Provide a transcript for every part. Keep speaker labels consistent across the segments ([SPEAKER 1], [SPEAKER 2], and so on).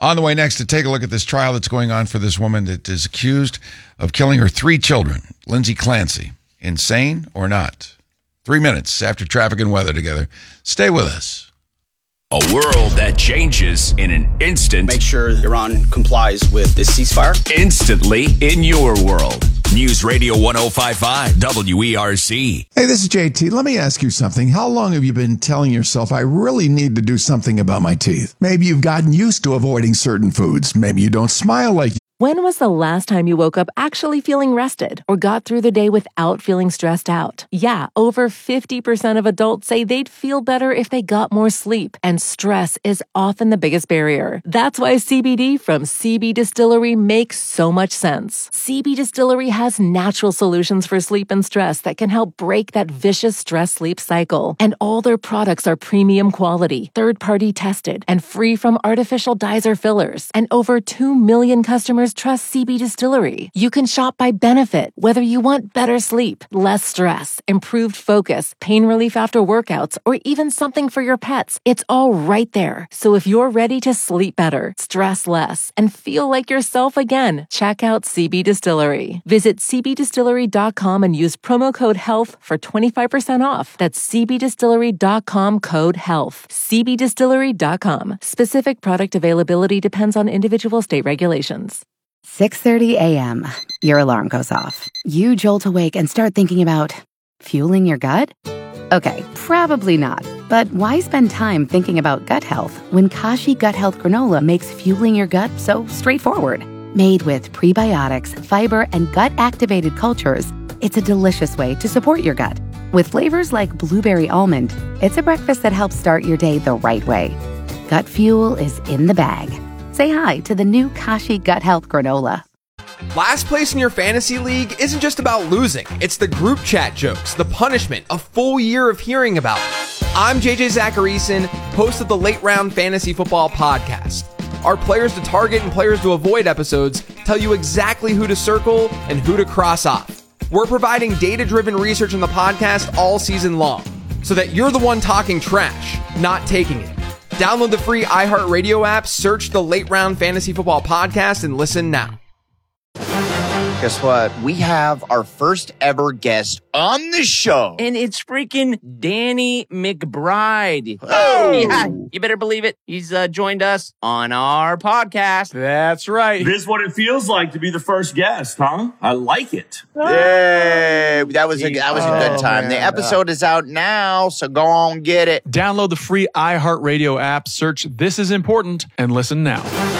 [SPEAKER 1] On the way next to take a look at this trial that's going on for this woman that is accused of killing her 3 children, Lindsay Clancy. Insane or not? 3 minutes after traffic and weather together. Stay with us.
[SPEAKER 2] A world that changes in an instant.
[SPEAKER 3] Make sure Iran complies with this ceasefire.
[SPEAKER 2] Instantly in your world. News Radio 105.5 WERC.
[SPEAKER 4] Hey, this is JT. Let me ask you something. How long have you been telling yourself, I really need to do something about my teeth? Maybe you've gotten used to avoiding certain foods. Maybe you don't smile like you.
[SPEAKER 5] When was the last time you woke up actually feeling rested or got through the day without feeling stressed out? Yeah, over 50% of adults say they'd feel better if they got more sleep, and stress is often the biggest barrier. That's why CBD from CB Distillery makes so much sense. CB Distillery has natural solutions for sleep and stress that can help break that vicious stress-sleep cycle. And all their products are premium quality, third-party tested, and free from artificial dyes or fillers. And over 2 million customers trust CB Distillery. You can shop by benefit, whether you want better sleep, less stress, improved focus, pain relief after workouts, or even something for your pets. It's all right there. So if you're ready to sleep better, stress less, and feel like yourself again, check out CB Distillery. Visit cbdistillery.com and use promo code HEALTH for 25% off. That's cbdistillery.com code HEALTH. cbdistillery.com. Specific product availability depends on individual state regulations.
[SPEAKER 6] 6:30 a.m. Your alarm goes off. You jolt awake and start thinking about fueling your gut? Okay, probably not. But why spend time thinking about gut health when Kashi Gut Health Granola makes fueling your gut so straightforward? Made with prebiotics, fiber, and gut-activated cultures, it's a delicious way to support your gut. With flavors like blueberry almond, it's a breakfast that helps start your day the right way. Gut fuel is in the bag. Say hi to the new Kashi Gut Health Granola.
[SPEAKER 7] Last place in your fantasy league isn't just about losing. It's the group chat jokes, the punishment, a full year of hearing about it. I'm JJ Zacharyson, host of the Late Round Fantasy Football Podcast. Our players to target and players to avoid episodes tell you exactly who to circle and who to cross off. We're providing data-driven research in the podcast all season long, so that you're the one talking trash, not taking it. Download the free iHeartRadio app, search the Late Round Fantasy Football Podcast, and listen now.
[SPEAKER 8] Guess what? We have our first ever guest on the show.
[SPEAKER 9] And it's freaking Danny McBride.
[SPEAKER 8] Oh!
[SPEAKER 9] Yeah, you better believe it. He's joined us on our podcast.
[SPEAKER 7] That's right.
[SPEAKER 10] This is what it feels like to be the first guest, huh? I like it.
[SPEAKER 8] Yay! That was a good time.
[SPEAKER 7] Man.
[SPEAKER 8] The episode is out now, so go on get it.
[SPEAKER 11] Download the free iHeartRadio app, search This Is Important, and listen now.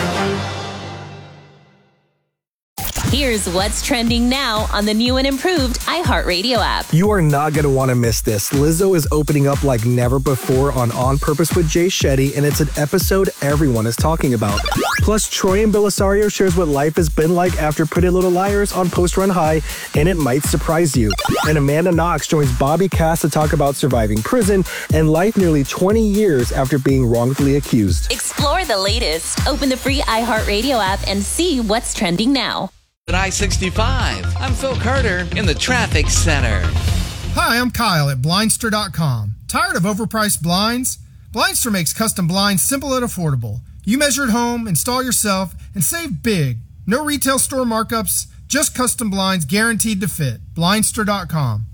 [SPEAKER 12] Here's what's trending now on the new and improved iHeartRadio app.
[SPEAKER 13] You are not going to want to miss this. Lizzo is opening up like never before on Purpose with Jay Shetty, and it's an episode everyone is talking about. Plus, Troy and Belisario shares what life has been like after Pretty Little Liars on Post Run High, and it might surprise you. And Amanda Knox joins Bobby Cass to talk about surviving prison and life nearly 20 years after being wrongfully accused.
[SPEAKER 12] Explore the latest. Open the free iHeartRadio app and see what's trending now.
[SPEAKER 14] At I-65, I'm Phil Carter in the traffic center.
[SPEAKER 15] Hi, I'm Kyle at Blindster.com. Tired of overpriced blinds? Blindster makes custom blinds simple and affordable. You measure at home, install yourself, and save big. No retail store markups, just custom blinds guaranteed to fit. Blindster.com.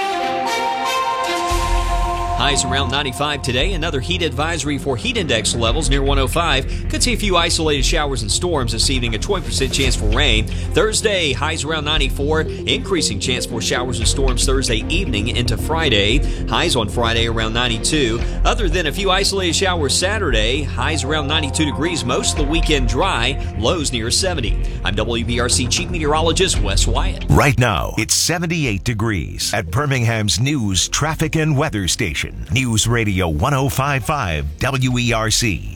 [SPEAKER 16] Highs around 95 today. Another heat advisory for heat index levels near 105. Could see a few isolated showers and storms this evening. A 20% chance for rain. Thursday, highs around 94. Increasing chance for showers and storms Thursday evening into Friday. Highs on Friday around 92. Other than a few isolated showers Saturday. Highs around 92 degrees. Most of the weekend dry. Lows near 70. I'm WBRC Chief Meteorologist Wes Wyatt.
[SPEAKER 17] Right now, it's 78 degrees at Birmingham's news, traffic, and weather station. News Radio 105.5 WERC.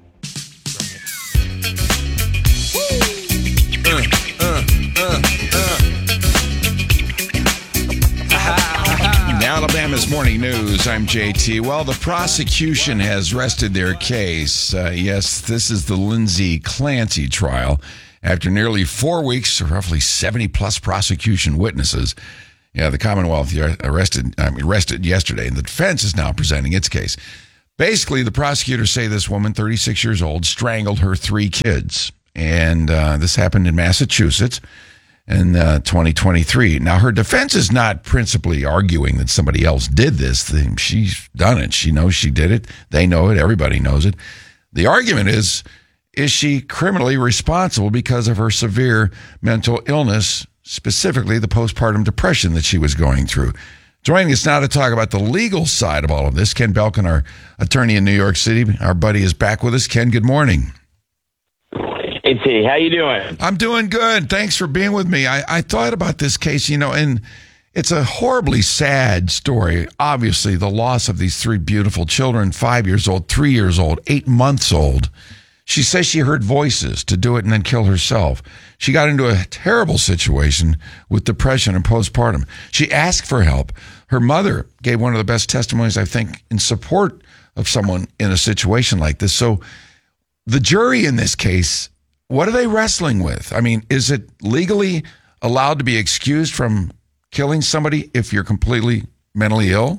[SPEAKER 1] Alabama's Morning News. I'm JT. Well, the prosecution has rested their case. Yes, this is the Lindsay Clancy trial. After nearly 4 weeks, roughly 70-plus prosecution witnesses. Yeah, the Commonwealth arrested yesterday, and the defense is now presenting its case. Basically, the prosecutors say this woman, 36 years old, strangled her 3 kids. And this happened in Massachusetts in 2023. Now, her defense is not principally arguing that somebody else did this thing. She's done it. She knows she did it. They know it. Everybody knows it. The argument is she criminally responsible because of her severe mental illness, specifically the postpartum depression that she was going through? Joining us now to talk about the legal side of all of this, Ken Belkin, our attorney in New York City. Our buddy is back with us. Ken, good morning.
[SPEAKER 18] Hey, T, how you doing?
[SPEAKER 1] I'm doing good. Thanks for being with me. I thought about this case, and it's a horribly sad story. Obviously, the loss of these 3 beautiful children, 5 years old, 3 years old, 8 months old. She says she heard voices to do it and then kill herself. She got into a terrible situation with depression and postpartum. She asked for help. Her mother gave one of the best testimonies, I think, in support of someone in a situation like this. So the jury in this case, what are they wrestling with? I mean, is it legally allowed to be excused from killing somebody if you're completely mentally ill?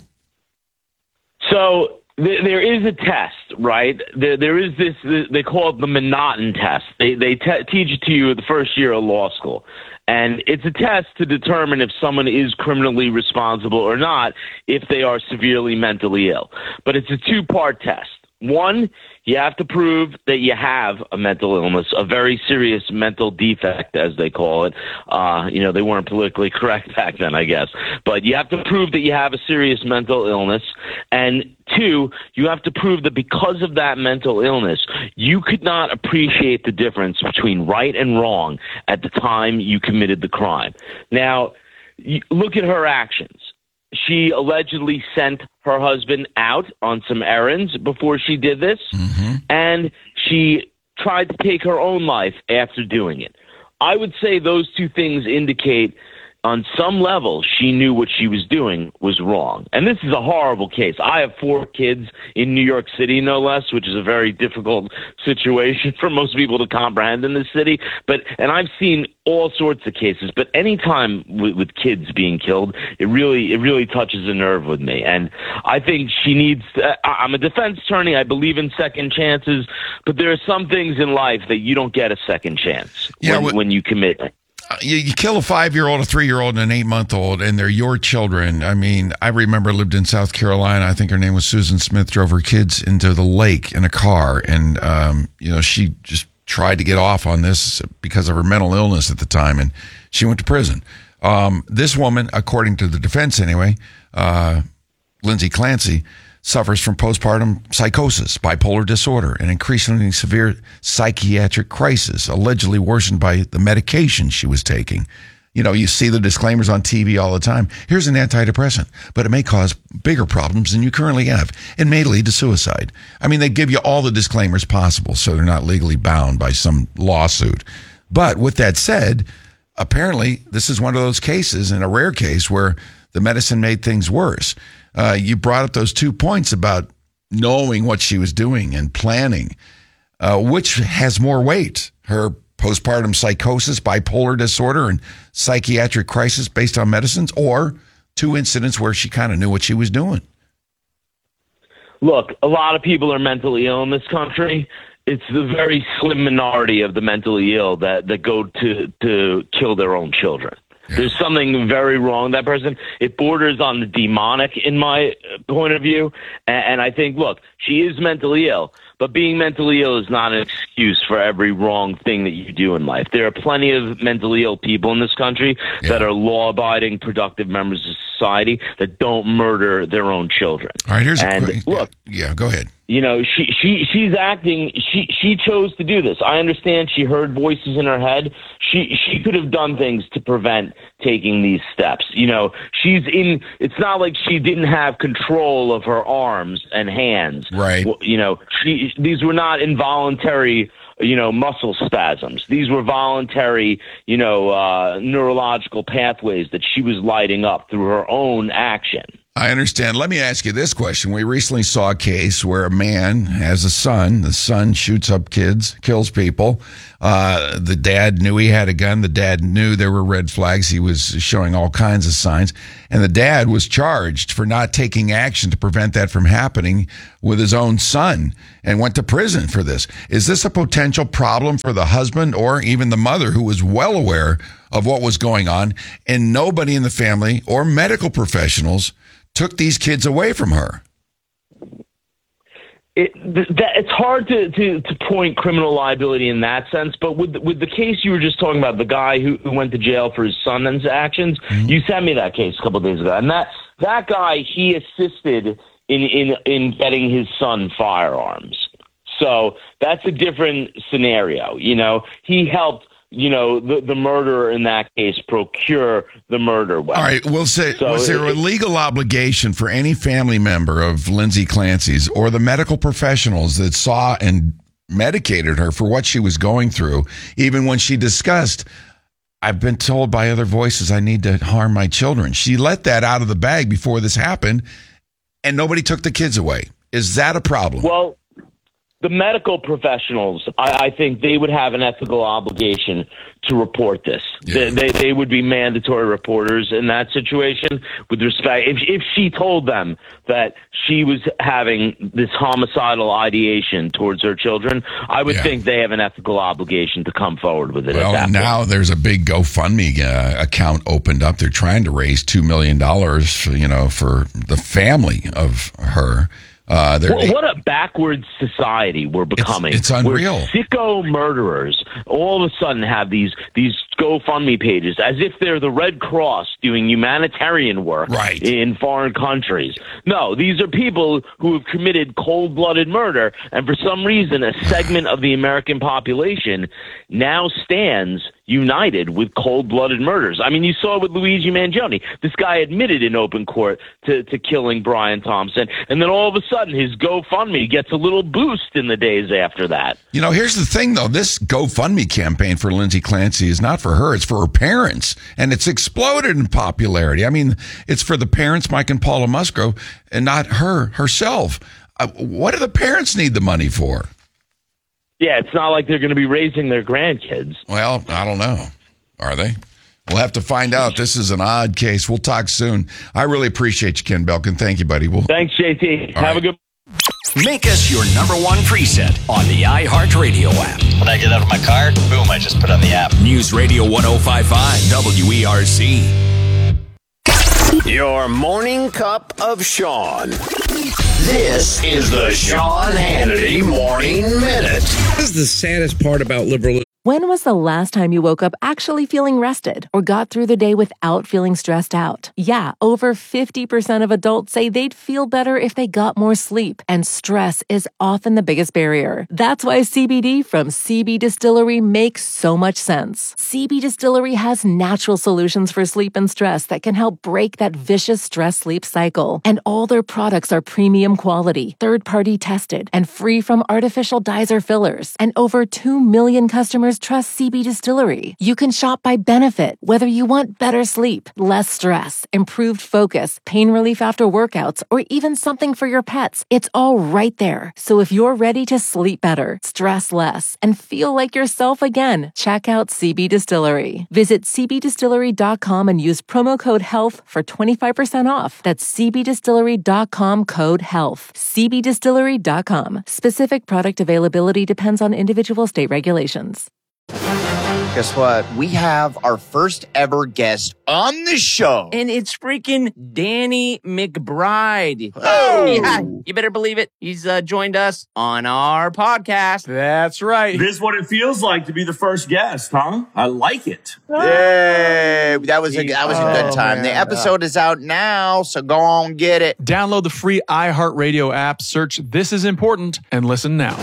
[SPEAKER 18] So there is a test, right? There is this, they call it the Monotone test. They teach it to you the first year of law school. And it's a test to determine if someone is criminally responsible or not if they are severely mentally ill. But it's a 2-part test. One, you have to prove that you have a mental illness, a very serious mental defect, as they call it. They weren't politically correct back then, I guess. But you have to prove that you have a serious mental illness. And 2, you have to prove that because of that mental illness, you could not appreciate the difference between right and wrong at the time you committed the crime. Now, look at her actions. She allegedly sent her husband out on some errands before she did this, and she tried to take her own life after doing it. I would say those 2 things indicate on some level she knew what she was doing was wrong. And this is a horrible case. I have 4 kids in New York City, no less, which is a very difficult situation for most people to comprehend in this city. And I've seen all sorts of cases, but any time with kids being killed, it really touches a nerve with me. And I think she needs, I'm a defense attorney. I believe in second chances, but there are some things in life that you don't get a second chance when you commit.
[SPEAKER 1] You kill a 5-year-old, a 3-year-old, and an 8-month-old, and they're your children. I mean, I remember I lived in South Carolina. I think her name was Susan Smith, drove her kids into the lake in a car. And, she just tried to get off on this because of her mental illness at the time, and she went to prison. This woman, according to the defense anyway, Lindsay Clancy, suffers from postpartum psychosis, bipolar disorder, and increasingly severe psychiatric crisis, allegedly worsened by the medication she was taking. You see the disclaimers on TV all the time. Here's an antidepressant, but it may cause bigger problems than you currently have and may lead to suicide. I mean, they give you all the disclaimers possible so they're not legally bound by some lawsuit. But with that said, apparently this is one of those cases, and a rare case, where the medicine made things worse. You brought up those 2 points about knowing what she was doing and planning. Which has more weight? Her postpartum psychosis, bipolar disorder, and psychiatric crisis based on medicines, or 2 incidents where she kind of knew what she was doing?
[SPEAKER 18] Look, a lot of people are mentally ill in this country. It's the very slim minority of the mentally ill that go to kill their own children. There's something very wrong with that person. It borders on the demonic in my point of view. And I think, look, she is mentally ill, but being mentally ill is not an excuse for every wrong thing that you do in life. There are plenty of mentally ill people in this country that are law-abiding, productive members of society that don't murder their own children.
[SPEAKER 1] All right, here's
[SPEAKER 18] look.
[SPEAKER 1] Yeah, go ahead.
[SPEAKER 18] She's acting. She chose to do this. I understand she heard voices in her head. She could have done things to prevent taking these steps. It's not like she didn't have control of her arms and hands.
[SPEAKER 1] Right.
[SPEAKER 18] These were not involuntary, muscle spasms. These were voluntary, neurological pathways that she was lighting up through her own action.
[SPEAKER 1] I understand. Let me ask you this question. We recently saw a case where a man has a son. The son shoots up kids, kills people. The dad knew he had a gun. The dad knew there were red flags. He was showing all kinds of signs. And the dad was charged for not taking action to prevent that from happening with his own son and went to prison for this. Is this a potential problem for the husband or even the mother who was well aware of what was going on and nobody in the family or medical professionals took these kids away from her?
[SPEAKER 18] It's hard to point criminal liability in that sense, but with the case you were just talking about, the guy who went to jail for his son's actions, you sent me that case a couple of days ago, and that guy, he assisted in getting his son firearms. So that's a different scenario. He helped the murderer in that case procure the murder weapon.
[SPEAKER 1] All right, we'll say, was there a legal obligation for any family member of Lindsay Clancy's or the medical professionals that saw and medicated her for what she was going through, even when she discussed, I've been told by other voices I need to harm my children? She let that out of the bag before this happened, and nobody took the kids away. Is that a problem?
[SPEAKER 18] Well, the medical professionals, I think they would have an ethical obligation to report this. Yeah. They would be mandatory reporters in that situation with respect. If she told them that she was having this homicidal ideation towards her children, I would think they have an ethical obligation to come forward with it.
[SPEAKER 1] Well, now there's a big GoFundMe account opened up. They're trying to raise $2 million, for the family of her.
[SPEAKER 18] What a backwards society we're becoming.
[SPEAKER 1] It's unreal.
[SPEAKER 18] We're sicko murderers all of a sudden have these GoFundMe pages as if they're the Red Cross doing humanitarian work in foreign countries. No, these are people who have committed cold-blooded murder, and for some reason a segment of the American population now stands united with cold-blooded murders. I mean, you saw it with Luigi Mangione. This guy admitted in open court to killing Brian Thompson, and then all of a sudden his GoFundMe gets a little boost in the days after that.
[SPEAKER 1] Here's the thing, though. This GoFundMe campaign for Lindsay Clancy is not for her. It's for her parents, and it's exploded in popularity. I mean, it's for the parents, Mike and Paula Musgrove, and not herself. What do the parents need the money for?
[SPEAKER 18] Yeah, it's not like they're going to be raising their grandkids.
[SPEAKER 1] Well, I don't know. Are they? We'll have to find out. This is an odd case. We'll talk soon. I really appreciate you, Ken Belkin. Thank you, buddy.
[SPEAKER 18] Thanks, JT. Have a good...
[SPEAKER 2] Make us your number one preset on the iHeartRadio app.
[SPEAKER 19] When I get out of my car, boom, I just put on the app.
[SPEAKER 2] News Radio 105.5 WERC. Your morning cup of Sean. This is the Sean Hannity Morning Minute.
[SPEAKER 20] This is the saddest part about liberalism.
[SPEAKER 5] When was the last time you woke up actually feeling rested or got through the day without feeling stressed out? Yeah, over 50% of adults say they'd feel better if they got more sleep, and stress is often the biggest barrier. That's why CBD from CB Distillery makes so much sense. CB Distillery has natural solutions for sleep and stress that can help break that vicious stress-sleep cycle. And all their products are premium quality, third-party tested, and free from artificial dyes or fillers. And over 2 million customers trust CB Distillery. You can shop by benefit, whether you want better sleep, less stress, improved focus, pain relief after workouts, or even something for your pets. It's all right there. So if you're ready to sleep better, stress less, and feel like yourself again, check out CB Distillery. Visit cbdistillery.com and use promo code HEALTH for 25% off. That's cbdistillery.com, code HEALTH. cbdistillery.com. Specific product availability depends on individual state regulations.
[SPEAKER 8] Guess what? We have our first ever guest on the show.
[SPEAKER 9] And it's freaking Danny McBride.
[SPEAKER 8] Oh!
[SPEAKER 9] Yeah, you better believe it. He's joined us on our podcast.
[SPEAKER 11] That's right.
[SPEAKER 10] This is what it feels like to be the first guest, huh? I like it.
[SPEAKER 8] Yay! That was a good time.
[SPEAKER 20] Man.
[SPEAKER 8] The episode is out now, so go on, get it.
[SPEAKER 11] Download the free iHeartRadio app, search This Is Important, and listen now.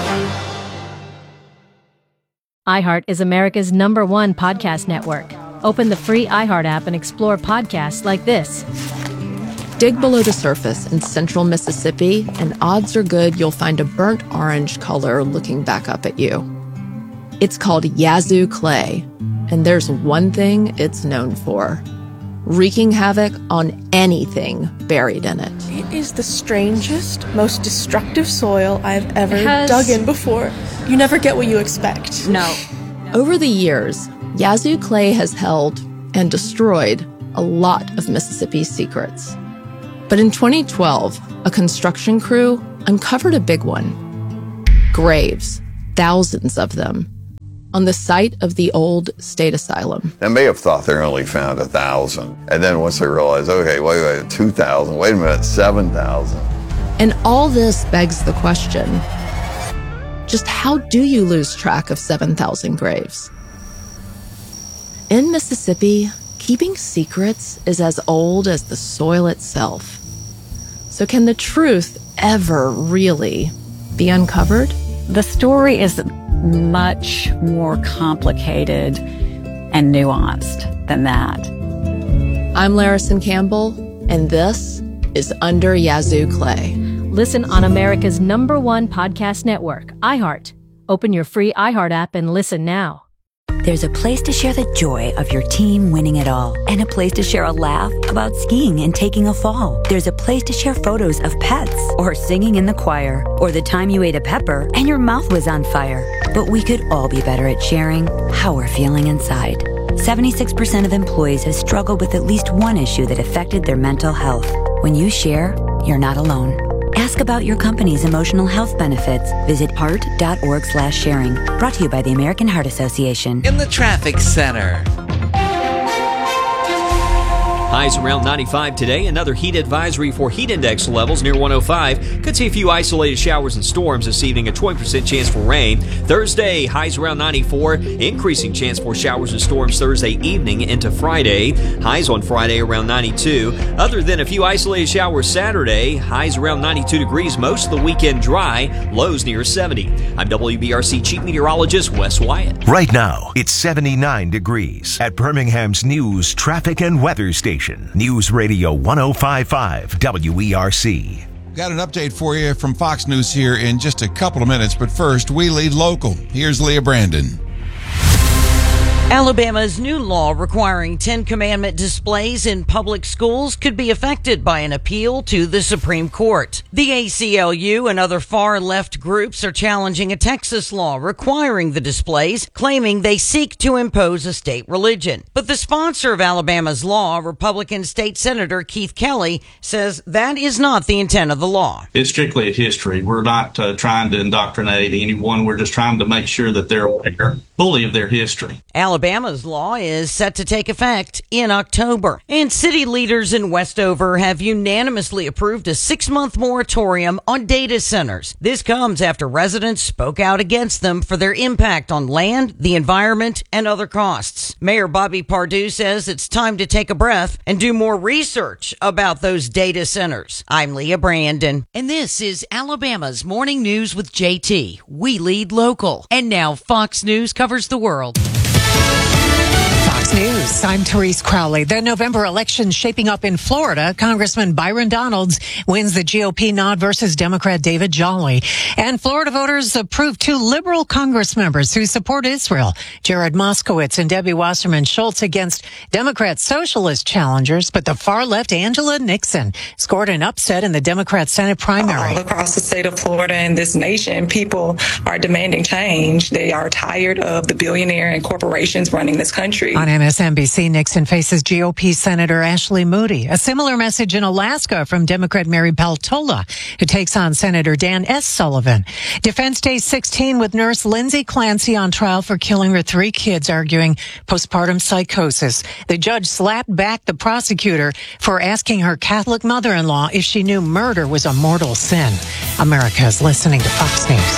[SPEAKER 21] iHeart is America's #1 podcast network. Open the free iHeart app and explore podcasts like this.
[SPEAKER 22] Dig below the surface in central Mississippi, and odds are good you'll find a burnt orange color looking back up at you. It's called Yazoo clay, and there's one thing it's known for: wreaking havoc on anything buried in it.
[SPEAKER 3] It is the strangest, most destructive soil I've ever
[SPEAKER 22] Has-
[SPEAKER 3] dug in before. You never get what you expect.
[SPEAKER 22] No. Over the years, Yazoo Clay has held and destroyed a lot of Mississippi's secrets. But in 2012, a construction crew uncovered a big one. Graves, thousands of them, on the site of the old state asylum.
[SPEAKER 4] They may have thought they only found 1,000. And then once they realized, okay, wait, 2,000, wait a minute, 7,000.
[SPEAKER 22] And all this begs the question, just how do you lose track of 7,000 graves? In Mississippi, keeping secrets is as old as the soil itself. So can the truth ever really be uncovered?
[SPEAKER 23] The story is much more complicated and nuanced than that.
[SPEAKER 22] I'm Larison Campbell, and this is Under Yazoo Clay.
[SPEAKER 21] Listen on America's #1 podcast network, iHeart. Open your free iHeart app and listen now.
[SPEAKER 24] There's a place to share the joy of your team winning it all, and a place to share a laugh about skiing and taking a fall. There's a place to share photos of pets, or singing in the choir, or the time you ate a pepper and your mouth was on fire. But we could all be better at sharing how we're feeling inside. 76% of employees have struggled with at least one issue that affected their mental health. When you share, you're not alone. Ask about your company's emotional health benefits. Visit heart.org/sharing. Brought to you by the American Heart Association.
[SPEAKER 14] In the traffic center.
[SPEAKER 16] Highs around 95 today. Another heat advisory for heat index levels near 105. Could see a few isolated showers and storms this evening. A 20% chance for rain. Thursday, highs around 94. Increasing chance for showers and storms Thursday evening into Friday. Highs on Friday around 92. Other than a few isolated showers Saturday, highs around 92 degrees. Most of the weekend dry. Lows near 70. I'm WBRC Chief Meteorologist Wes Wyatt.
[SPEAKER 17] Right now, it's 79 degrees at Birmingham's news, traffic, and weather station. News Radio 105.5 WERC.
[SPEAKER 1] Got an update for you from Fox News here in just a couple of minutes, but first, we lead local. Here's Leah Brandon.
[SPEAKER 25] Alabama's new law requiring Ten Commandment displays in public schools could be affected by an appeal to the Supreme Court. The ACLU and other far-left groups are challenging a Texas law requiring the displays, claiming they seek to impose a state religion. But the sponsor of Alabama's law, Republican State Senator Keith Kelly, says that is not the intent of the law.
[SPEAKER 26] It's strictly a history. We're not trying to indoctrinate anyone. We're just trying to make sure that they're aware fully of their history.
[SPEAKER 25] Alabama's law is set to take effect in October. And city leaders in Westover have unanimously approved a 6-month moratorium on data centers. This comes after residents spoke out against them for their impact on land, the environment, and other costs. Mayor Bobby Pardue says it's time to take a breath and do more research about those data centers. I'm Leah Brandon, and this is Alabama's Morning News with JT. We lead local. And now Fox News covers the world.
[SPEAKER 27] Fox News, I'm Therese Crowley. The November election shaping up in Florida. Congressman Byron Donalds wins the GOP nod versus Democrat David Jolly. And Florida voters approved 2 liberal Congress members who support Israel. Jared Moskowitz and Debbie Wasserman Schultz against Democrat socialist challengers. But the far left Angela Nixon scored an upset in the Democrat Senate primary.
[SPEAKER 28] All across the state of Florida and this nation, people are demanding change. They are tired of the billionaire and corporations running this country.
[SPEAKER 27] On MSNBC, Nixon faces GOP Senator Ashley Moody. A similar message in Alaska from Democrat Mary Peltola, who takes on Senator Dan S. Sullivan. Defense Day 16 with nurse Lindsay Clancy on trial for killing her 3 kids, arguing postpartum psychosis. The judge slapped back the prosecutor for asking her Catholic mother-in-law if she knew murder was a mortal sin. America is listening to Fox News.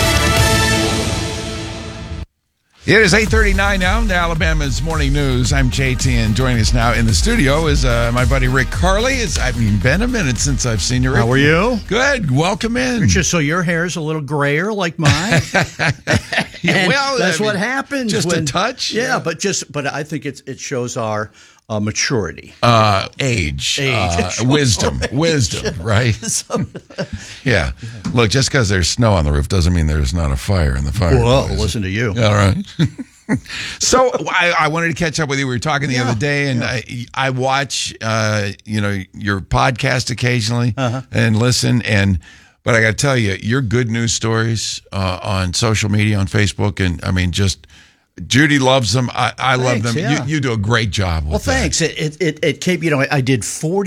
[SPEAKER 1] It is 8:39 now to Alabama's Morning News. I'm JT, and joining us now in the studio is my buddy Rick Carly. It's been a minute since I've seen you, Rick.
[SPEAKER 29] How are you?
[SPEAKER 1] Good. Welcome in.
[SPEAKER 29] Just so your hair's a little grayer like mine.
[SPEAKER 1] Well,
[SPEAKER 29] that's what happens.
[SPEAKER 1] Just a touch.
[SPEAKER 29] Yeah, but I think it shows our maturity,
[SPEAKER 1] age, wisdom, right? Yeah. Look, just because there's snow on the roof doesn't mean there's not a fire in the fire.
[SPEAKER 29] Well, listen to you.
[SPEAKER 1] All right. So I wanted to catch up with you. We were talking the other day, and I watch, your podcast occasionally and listen. But I got to tell you, your good news stories on social media, on Facebook, and I mean, just Judy loves them. I love them.
[SPEAKER 29] Yeah.
[SPEAKER 1] You do a great job with
[SPEAKER 29] thanks. It came, I did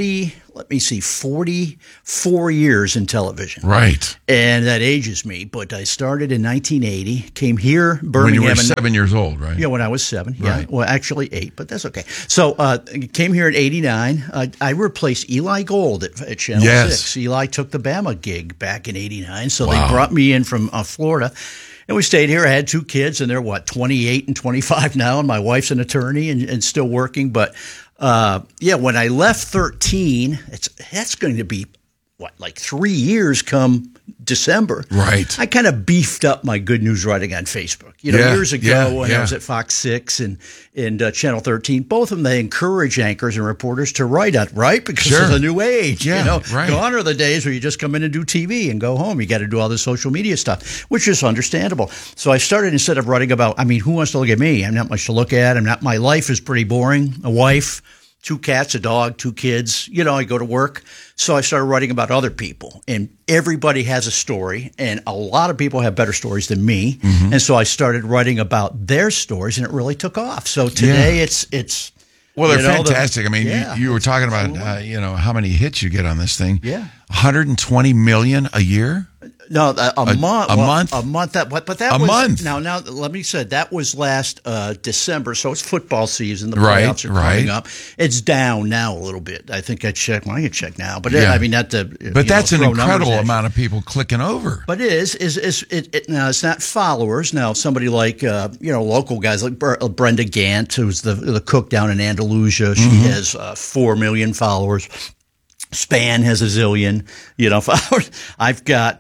[SPEAKER 29] 44 years in television.
[SPEAKER 1] Right.
[SPEAKER 29] And that ages me, but I started in 1980, came here, Birmingham.
[SPEAKER 1] When you were 7 years old, right?
[SPEAKER 29] Yeah, when I was 7.
[SPEAKER 1] Right.
[SPEAKER 29] Yeah, well, actually 8, but that's okay. So came here in 89. I replaced Eli Gold at Channel 6. Eli took the Bama gig back in 89, so they brought me in from Florida. And we stayed here. I had 2 kids, and they're, 28 and 25 now, and my wife's an attorney and still working. But, when I left 13, that's going to be, 3 years come December.
[SPEAKER 1] Right.
[SPEAKER 29] I kind of beefed up my good news writing on Facebook. Years ago when I was at Fox 6 and Channel 13, both of them, they encourage anchors and reporters to write on, right? Because of the new age.
[SPEAKER 1] Yeah, right.
[SPEAKER 29] Gone are the days where you just come in and do TV and go home. You got to do all this social media stuff, which is understandable. So I started, instead of writing about, who wants to look at me? I'm not much to look at. My life is pretty boring. A wife, 2 cats, a dog, 2 kids. I go to work. So I started writing about other people, and everybody has a story, and a lot of people have better stories than me. Mm-hmm. And so I started writing about their stories, and it really took off. So today it's
[SPEAKER 1] well, they're fantastic. You were talking about how many hits you get on this thing.
[SPEAKER 29] Yeah,
[SPEAKER 1] 120 million a year.
[SPEAKER 29] No, a month.
[SPEAKER 1] A month.
[SPEAKER 29] A month. That was a month. Now, let me say that was last December. So it's football season. The playoffs are coming up. It's down now a little bit. I think I checked. Well, I can check now, but not the.
[SPEAKER 1] But that's an incredible amount of people clicking over.
[SPEAKER 29] But it is. Now it's not followers. Now somebody like local guys like Brenda Gant, who's the cook down in Andalusia. She has 4 million followers. Span has a zillion, followers. I've got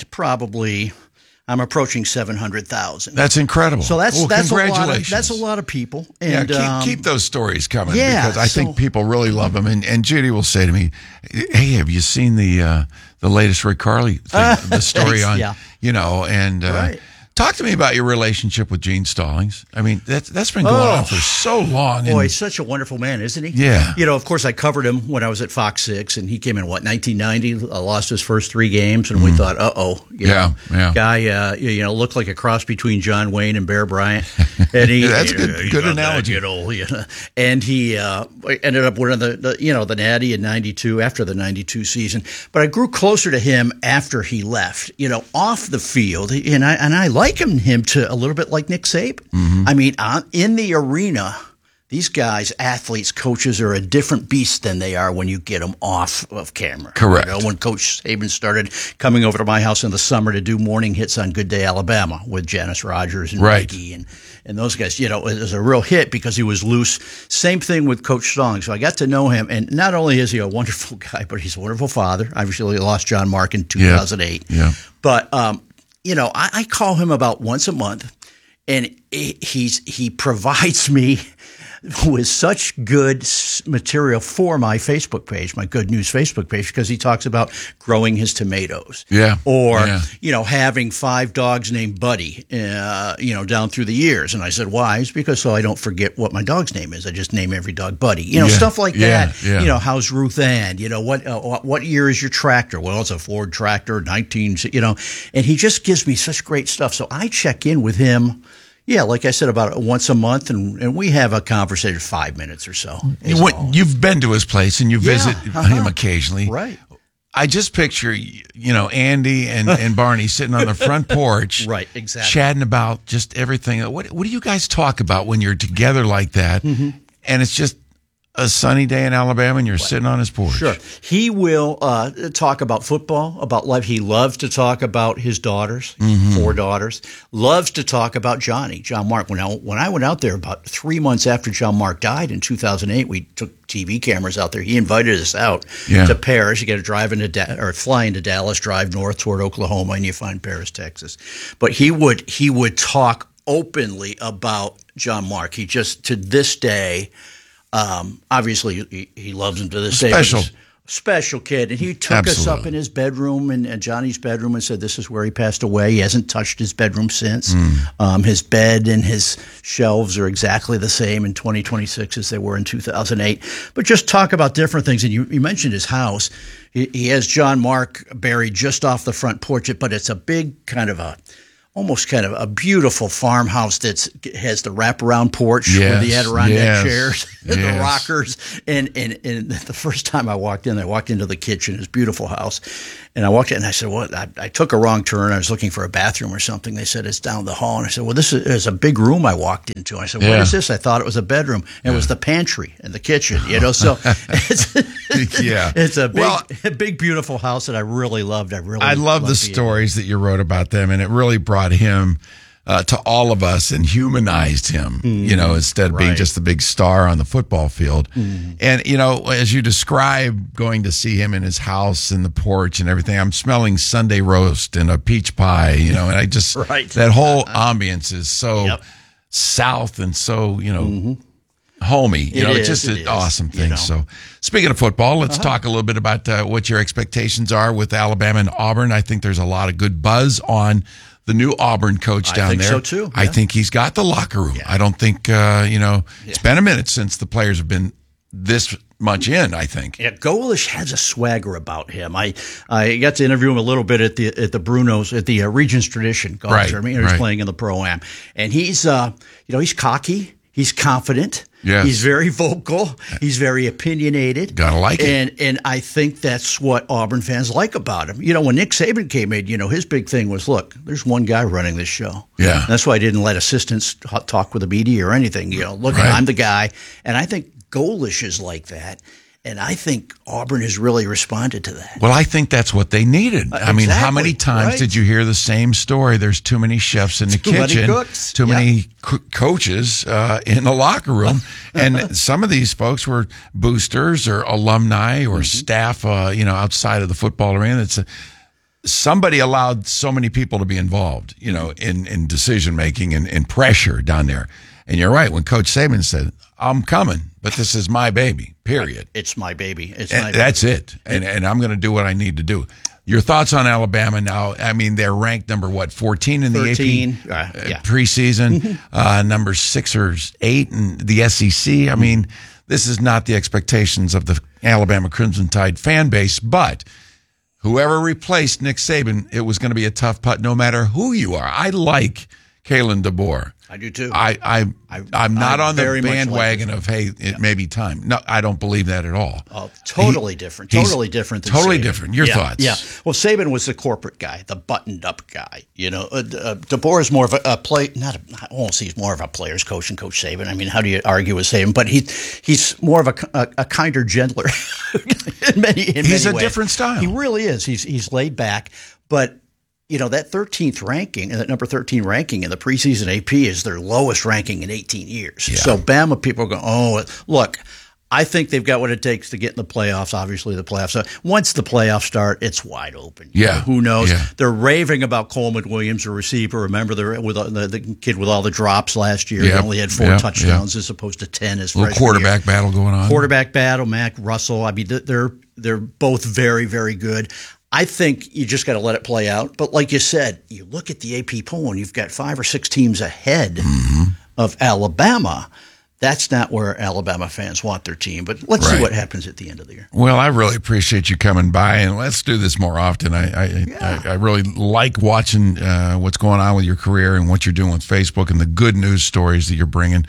[SPEAKER 29] I'm approaching 700,000.
[SPEAKER 1] That's incredible.
[SPEAKER 29] So that's
[SPEAKER 1] congratulations.
[SPEAKER 29] That's a lot of people. And
[SPEAKER 1] keep those stories coming because I think people really love them. And Judy will say to me, "Hey, have you seen the latest Rick Carly thing, the story on Right. Talk to me about your relationship with Gene Stallings. That's been going on for so long.
[SPEAKER 29] Boy, he's such a wonderful man, isn't he?
[SPEAKER 1] Yeah.
[SPEAKER 29] Of course, I covered him when I was at Fox 6, and he came in, 1990, lost his first 3 games, and we thought, guy, looked like a cross between John Wayne and Bear Bryant. And
[SPEAKER 1] that's a good analogy.
[SPEAKER 29] And he ended up winning the Natty in 92, after the 92 season. But I grew closer to him after he left, off the field, and I liken him to a little bit like Nick Saban. Mm-hmm. In the arena, these guys, athletes, coaches, are a different beast than they are when you get them off of camera.
[SPEAKER 1] Correct.
[SPEAKER 29] When Coach Saban started coming over to my house in the summer to do morning hits on Good Day Alabama with Janice Rogers and Mickey and those guys, it was a real hit because he was loose. Same thing with Coach Stallings. So I got to know him, and not only is he a wonderful guy, but he's a wonderful father. Obviously, he lost John Mark in 2008.
[SPEAKER 1] Yeah.
[SPEAKER 29] But I call him about once a month, and he provides me with such good material for my Facebook page, my Good News Facebook page, because he talks about growing his tomatoes.
[SPEAKER 1] Yeah.
[SPEAKER 29] Or, having 5 dogs named Buddy, down through the years. And I said, why? It's because so I don't forget what my dog's name is. I just name every dog Buddy. Stuff like that.
[SPEAKER 1] Yeah.
[SPEAKER 29] How's Ruth Ann? What year is your tractor? Well, it's a Ford tractor, 19, and he just gives me such great stuff. So I check in with him. Yeah, like I said, about once a month, and we have a conversation 5 minutes or so.
[SPEAKER 1] You've been to his place, and you visit him occasionally.
[SPEAKER 29] Right.
[SPEAKER 1] I just picture, Andy and Barney sitting on the front porch.
[SPEAKER 29] Right, exactly.
[SPEAKER 1] Chatting about just everything. What do you guys talk about when you're together like that? Mm-hmm. And it's just a sunny day in Alabama, and you're sitting on his porch.
[SPEAKER 29] Sure. He will talk about football, about life. He loves to talk about his daughters, 4 daughters. Loves to talk about John Mark. When I went out there about 3 months after John Mark died in 2008, we took TV cameras out there. He invited us out to Paris. You got to drive or fly into Dallas, drive north toward Oklahoma, and you find Paris, Texas. But he would talk openly about John Mark. He just, to this day, obviously he loves him to this day. Special kid. And he took us up in his bedroom and Johnny's bedroom and said, this is where he passed away. He hasn't touched his bedroom since. His bed and his shelves are exactly the same in 2026 as they were in 2008. But just talk about different things. And you mentioned his house. He has John Mark buried just off the front porch, but it's a big almost kind of a beautiful farmhouse that has the wraparound porch with the Adirondack chairs and the rockers. And the first time I walked into the kitchen, this beautiful house. And I walked in and I said, well, I took a wrong turn. I was looking for a bathroom or something. They said, it's down the hall. And I said, well, this is a big room I walked into. And I said, what is this? I thought it was a bedroom. And it was the pantry and the kitchen, so it's a big, beautiful house that I really loved. I
[SPEAKER 1] love the stories that you wrote about them, and it really brought him to all of us and humanized him, instead of being just the big star on the football field. And, as you describe going to see him in his house and the porch and everything, I'm smelling Sunday roast and a peach pie, and I just, that whole ambience is so South and so, homey. It's just an awesome thing. So speaking of football, let's talk a little bit about what your expectations are with Alabama and Auburn. I think there's a lot of good buzz on the new Auburn coach down there.
[SPEAKER 29] I think so, too. Yeah.
[SPEAKER 1] I think he's got the locker room. I don't think, it's been a minute since the players have been this much in, I think.
[SPEAKER 29] Yeah, Golish has a swagger about him. I got to interview him a little bit at the Bruno's, at the Regents Tradition golf tournament. He's playing in the Pro-Am. And he's, he's cocky. He's confident.
[SPEAKER 1] Yes.
[SPEAKER 29] He's very vocal. He's very opinionated.
[SPEAKER 1] Gotta like it.
[SPEAKER 29] And I think that's what Auburn fans like about him. When Nick Saban came in, his big thing was, look, there's one guy running this show.
[SPEAKER 1] Yeah.
[SPEAKER 29] And that's why I didn't let assistants talk with the media or anything. Look, I'm the guy. And I think Golish is like that. And I think Auburn has really responded to that.
[SPEAKER 1] Well, I think that's what they needed. I mean, how many times did you hear the same story? There's too many chefs in the kitchen, too many coaches in the locker room. And some of these folks were boosters or alumni or staff, outside of the football arena. Somebody allowed so many people to be involved, in decision making and pressure down there. And you're right. When Coach Saban said, I'm coming, but this is my baby, period.
[SPEAKER 29] It's my baby.
[SPEAKER 1] That's it. And I'm going to do what I need to do. Your thoughts on Alabama now? I mean, they're ranked number 14 in the
[SPEAKER 29] 13,
[SPEAKER 1] AP preseason, number 6 or 8 in the SEC. I mean, this is not the expectations of the Alabama Crimson Tide fan base, but whoever replaced Nick Saban, it was going to be a tough putt no matter who you are. I like Kalen DeBoer.
[SPEAKER 29] I do too.
[SPEAKER 1] I'm not on the bandwagon of, hey, it may be time. No, I don't believe that at all.
[SPEAKER 29] Oh, totally different. Totally different than
[SPEAKER 1] Totally
[SPEAKER 29] Saban.
[SPEAKER 1] Different. Your thoughts?
[SPEAKER 29] Yeah. Well, Saban was the corporate guy, the buttoned-up guy. DeBoer is more of a play. I won't say he's more of a player's coach than Coach Saban. I mean, how do you argue with Saban? But he's more of a kinder, gentler in many ways.
[SPEAKER 1] He's a different style.
[SPEAKER 29] He really is. He's laid back, but. That 13th ranking, that number 13 ranking in the preseason AP is their lowest ranking in 18 years. Yeah. So Bama people are going, look, I think they've got what it takes to get in the playoffs. Obviously, the playoffs. Once the playoffs start, it's wide open.
[SPEAKER 1] Yeah.
[SPEAKER 29] Who knows?
[SPEAKER 1] Yeah.
[SPEAKER 29] They're raving about Coleman Williams, a receiver. Remember the kid with all the drops last year?
[SPEAKER 1] Yep.
[SPEAKER 29] He only had 4 touchdowns as opposed to 10 as
[SPEAKER 1] freshman. Little quarterback battle going on.
[SPEAKER 29] Quarterback battle, Mac Russell. I mean, they're both very, very good. I think you just got to let it play out. But like you said, you look at the AP poll and you've got 5 or 6 teams ahead of Alabama. That's not where Alabama fans want their team. But let's see what happens at the end of the year.
[SPEAKER 1] Well, I really appreciate you coming by, and let's do this more often. I really like watching what's going on with your career and what you're doing with Facebook and the good news stories that you're bringing.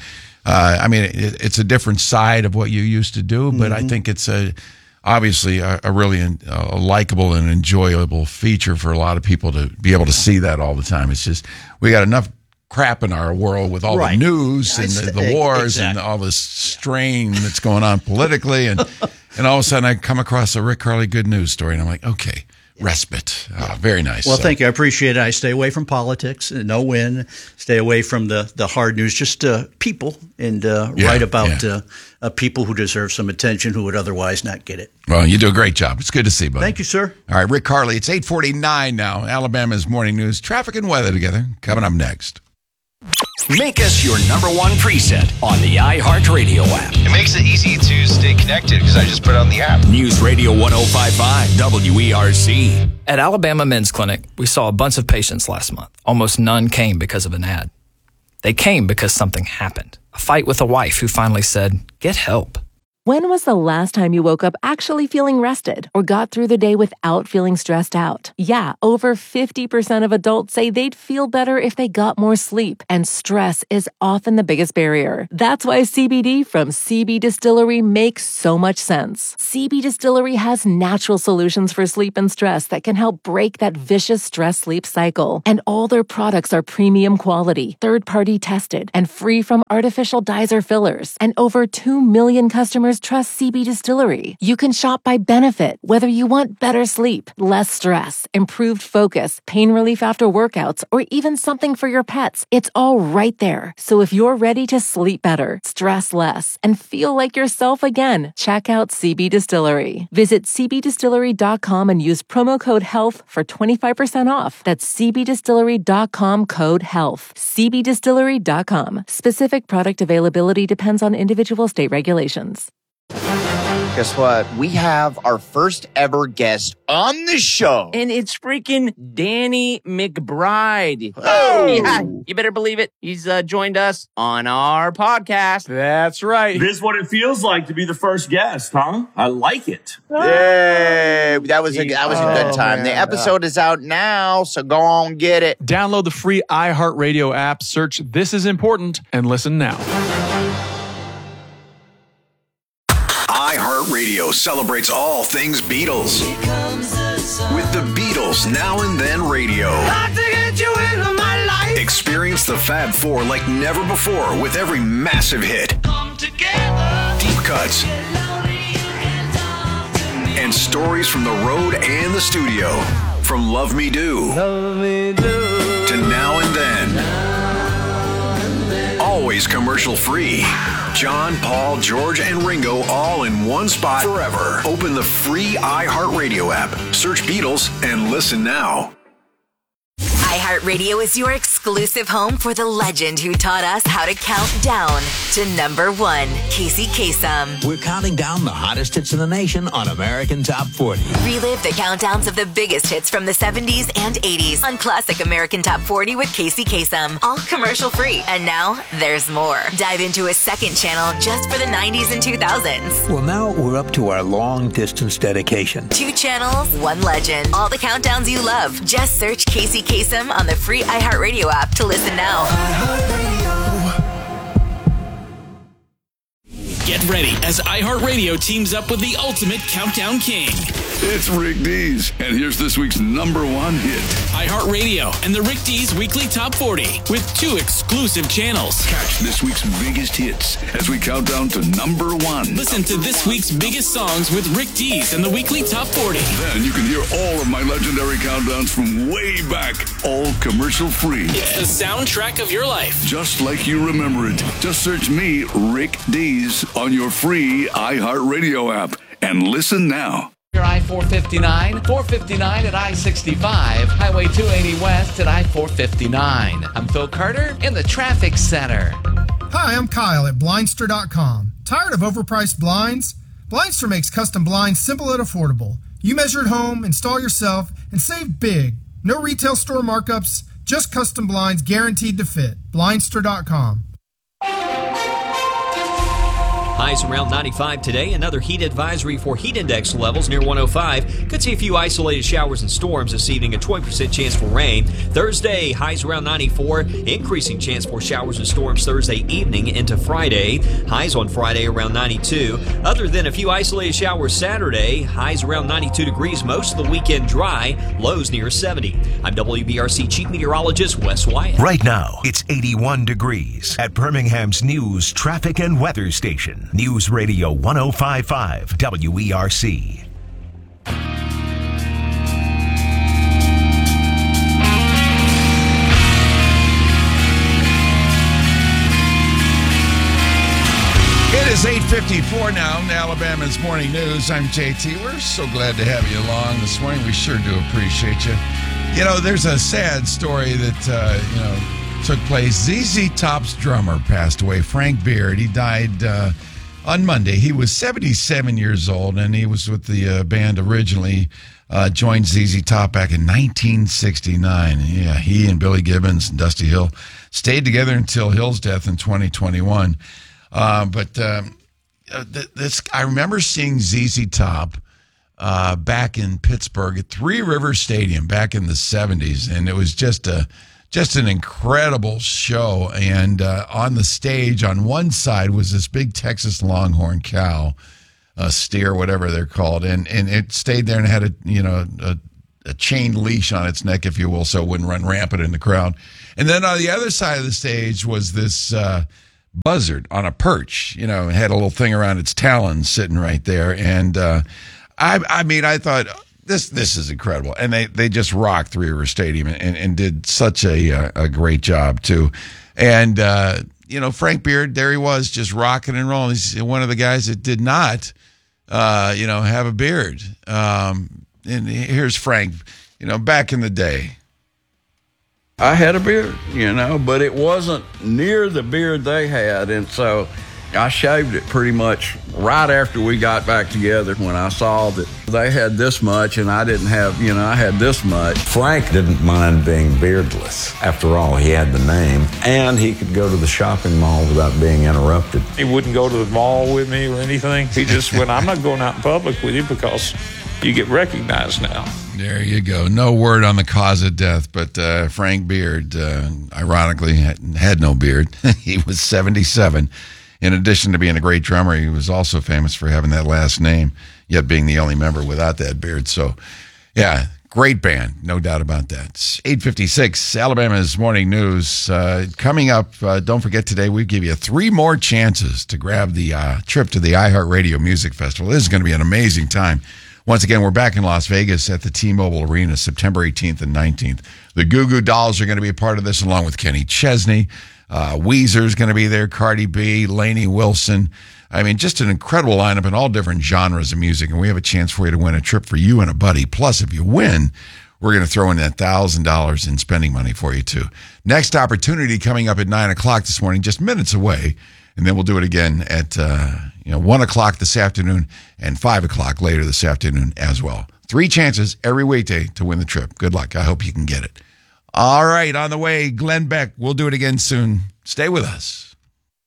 [SPEAKER 1] I mean, it's a different side of what you used to do, but I think it's obviously a really likable and enjoyable feature for a lot of people to be able to see that all the time. It's just we got enough crap in our world with all the news and the wars and all this strain that's going on politically, and all of a sudden I come across a Rick Carly good news story, and I'm like, okay. Respite. Very nice.
[SPEAKER 29] Well, thank you. I appreciate it. I stay away from politics, no win. Stay away from the hard news, just people, and write about people who deserve some attention who would otherwise not get it.
[SPEAKER 1] Well, you do a great job. It's good to see you, buddy.
[SPEAKER 29] Thank you, sir.
[SPEAKER 1] All right, Rick Carly. It's 8:49 now. Alabama's Morning News. Traffic and weather together. Coming up next.
[SPEAKER 2] Make us your number one preset on the iHeartRadio app.
[SPEAKER 5] It makes it easy to stay connected because I just put it on the app.
[SPEAKER 2] News Radio 105.5 WERC.
[SPEAKER 6] At Alabama Men's Clinic, we saw a bunch of patients last month. Almost none came because of an ad. They came because something happened. A fight with a wife who finally said, "Get help."
[SPEAKER 7] When was the last time you woke up actually feeling rested or got through the day without feeling stressed out? Yeah, over 50% of adults say they'd feel better if they got more sleep, and stress is often the biggest barrier. That's why CBD from CB Distillery makes so much sense. CB Distillery has natural solutions for sleep and stress that can help break that vicious stress-sleep cycle. And all their products are premium quality, third-party tested, and free from artificial dyes or fillers. And over 2 million customers trust CB Distillery. You can shop by benefit, whether you want better sleep, less stress, improved focus, pain relief after workouts, or even something for your pets. It's all right there. So if you're ready to sleep better, stress less, and feel like yourself again, check out CB Distillery. Visit cbdistillery.com and use promo code HEALTH for 25% off. That's cbdistillery.com code HEALTH. cbdistillery.com. Specific product availability depends on individual state regulations.
[SPEAKER 8] Guess what? We have our first ever guest on the show.
[SPEAKER 9] And it's freaking Danny McBride.
[SPEAKER 8] Oh!
[SPEAKER 9] Yeah, you better believe it. He's joined us on our podcast.
[SPEAKER 11] That's right.
[SPEAKER 10] This is what it feels like to be the first guest, huh? I like it.
[SPEAKER 8] Yay! That was a good time.
[SPEAKER 29] man.
[SPEAKER 8] The episode is out now, so go on get it.
[SPEAKER 11] Download the free iHeartRadio app, search This Is Important, and listen now.
[SPEAKER 2] iHeartRadio celebrates all things Beatles. With the Beatles Now and Then Radio. Experience the Fab Four like never before with every massive hit. Deep cuts. And stories from the road and the studio. From Love Me Do to Now and Then. Always commercial free. John, Paul, George, and Ringo all in one spot forever. Open the free iHeartRadio app. Search Beatles and listen now.
[SPEAKER 12] iHeartRadio is your exclusive home for the legend who taught us how to count down to number one, Casey Kasem.
[SPEAKER 13] We're counting down the hottest hits in the nation on American Top 40.
[SPEAKER 12] Relive the countdowns of the biggest hits from the 70s and 80s on Classic American Top 40 with Casey Kasem. All commercial free. And now there's more. Dive into a second channel just for the 90s and 2000s.
[SPEAKER 13] Well, now we're up to our long distance dedication.
[SPEAKER 12] 2 channels, 1 legend. All the countdowns you love. Just search Casey Kasem on the free iHeartRadio app to listen now.
[SPEAKER 15] Get ready as iHeartRadio teams up with the ultimate countdown king.
[SPEAKER 18] It's Rick Dees, and here's this week's number one hit.
[SPEAKER 15] iHeartRadio and the Rick Dees Weekly Top 40 with 2 exclusive channels.
[SPEAKER 18] Catch this week's biggest hits as we count down to number one.
[SPEAKER 15] Listen to this week's biggest songs with Rick Dees and the Weekly Top 40.
[SPEAKER 18] Then you can hear all of my legendary countdowns from way back, all commercial free.
[SPEAKER 15] It's the soundtrack of your life.
[SPEAKER 18] Just like you remember it. Just search me, Rick Dees, on your free iHeartRadio app and listen now.
[SPEAKER 14] I-459, 459 at I-65, Highway 280 West at I-459. I'm Phil Carter in the traffic center.
[SPEAKER 19] Hi, I'm Kyle at Blindster.com. Tired of overpriced blinds? Blindster makes custom blinds simple and affordable. You measure at home, install yourself, and save big. No retail store markups, just custom blinds guaranteed to fit. Blindster.com.
[SPEAKER 16] Highs around 95 today. Another heat advisory for heat index levels near 105. Could see a few isolated showers and storms this evening. A 20% chance for rain. Thursday, highs around 94. Increasing chance for showers and storms Thursday evening into Friday. Highs on Friday around 92. Other than a few isolated showers Saturday, highs around 92 degrees. Most of the weekend dry. Lows near 70. I'm WBRC Chief Meteorologist Wes Wyatt.
[SPEAKER 17] Right now, it's 81 degrees at Birmingham's News Traffic and Weather Station. News Radio 105.5 WERC.
[SPEAKER 1] It is 8:54 now in Alabama's Morning News. I'm JT. We're so glad to have you along this morning. We sure do appreciate you. You know, there's a sad story that, took place. ZZ Top's drummer passed away, Frank Beard. He died on Monday. He was 77 years old, and he was with the band originally. Joined ZZ Top back in 1969. Yeah, he and Billy Gibbons and Dusty Hill stayed together until Hill's death in 2021. I remember seeing ZZ Top back in Pittsburgh at Three Rivers Stadium back in the 70s, and it was just an incredible show. And on the stage, on one side was this big Texas Longhorn cow, a steer, whatever they're called, and it stayed there and had a chain leash on its neck, if you will, so it wouldn't run rampant in the crowd. And then on the other side of the stage was this buzzard on a perch, it had a little thing around its talons sitting right there. And I thought, this is incredible. And they just rocked Three River Stadium and did such a great job, too. And, Frank Beard, there he was, just rocking and rolling. He's one of the guys that did not, have a beard. And here's Frank, back in the day.
[SPEAKER 3] I had a beard, but it wasn't near the beard they had. And so I shaved it pretty much right after we got back together when I saw that they had this much and I didn't have, I had this much.
[SPEAKER 4] Frank didn't mind being beardless. After all, he had the name, and he could go to the shopping mall without being interrupted.
[SPEAKER 20] He wouldn't go to the mall with me or anything. He just went, I'm not going out in public with you because you get recognized now.
[SPEAKER 1] There you go. No word on the cause of death, but Frank Beard, ironically, had no beard. He was 77. In addition to being a great drummer, he was also famous for having that last name, yet being the only member without that beard. So, yeah, great band, no doubt about that. It's 8:56, Alabama's Morning News. Coming up, don't forget today, we give you 3 more chances to grab the trip to the iHeartRadio Music Festival. This is going to be an amazing time. Once again, we're back in Las Vegas at the T-Mobile Arena, September 18th and 19th. The Goo Goo Dolls are going to be a part of this, along with Kenny Chesney. Weezer's going to be there, Cardi B, Lainey Wilson. I mean, just an incredible lineup in all different genres of music, and we have a chance for you to win a trip for you and a buddy. Plus, if you win, we're going to throw in that $1,000 in spending money for you, too. Next opportunity coming up at 9 o'clock this morning, just minutes away, and then we'll do it again at 1 o'clock this afternoon and 5 o'clock later this afternoon as well. 3 chances every weekday to win the trip. Good luck. I hope you can get it. All right, on the way, Glenn Beck. We'll do it again soon. Stay with us.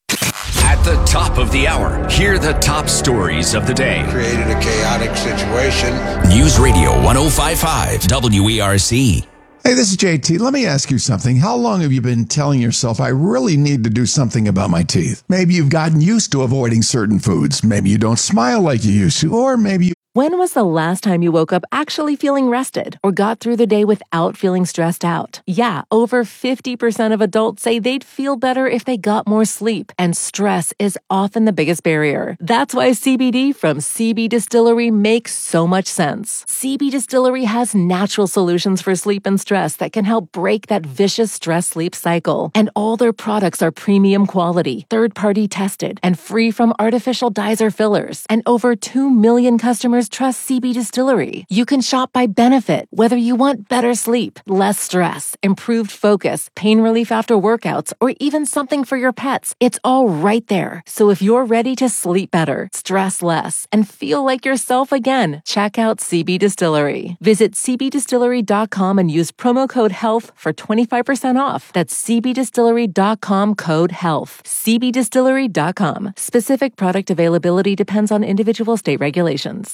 [SPEAKER 2] At the top of the hour, hear the top stories of the day.
[SPEAKER 21] Created a chaotic situation.
[SPEAKER 2] News Radio 105.5 WERC.
[SPEAKER 1] Hey, this is JT. Let me ask you something. How long have you been telling yourself, I really need to do something about my teeth? Maybe you've gotten used to avoiding certain foods. Maybe you don't smile like you used to. Or maybe
[SPEAKER 7] When was the last time you woke up actually feeling rested or got through the day without feeling stressed out? Yeah, over 50% of adults say they'd feel better if they got more sleep, and stress is often the biggest barrier. That's why CBD from CB Distillery makes so much sense. CB Distillery has natural solutions for sleep and stress that can help break that vicious stress-sleep cycle. And all their products are premium quality, third-party tested, and free from artificial dyes or fillers. And over 2 million customers trust CB Distillery. You can shop by benefit, whether you want better sleep, less stress, improved focus, pain relief after workouts, or even something for your pets. It's all right there. So if you're ready to sleep better, stress less, and feel like yourself again, check out CB Distillery. Visit cbdistillery.com and use promo code HEALTH for 25% off. That's cbdistillery.com, code HEALTH. cbdistillery.com. Specific product availability depends on individual state regulations.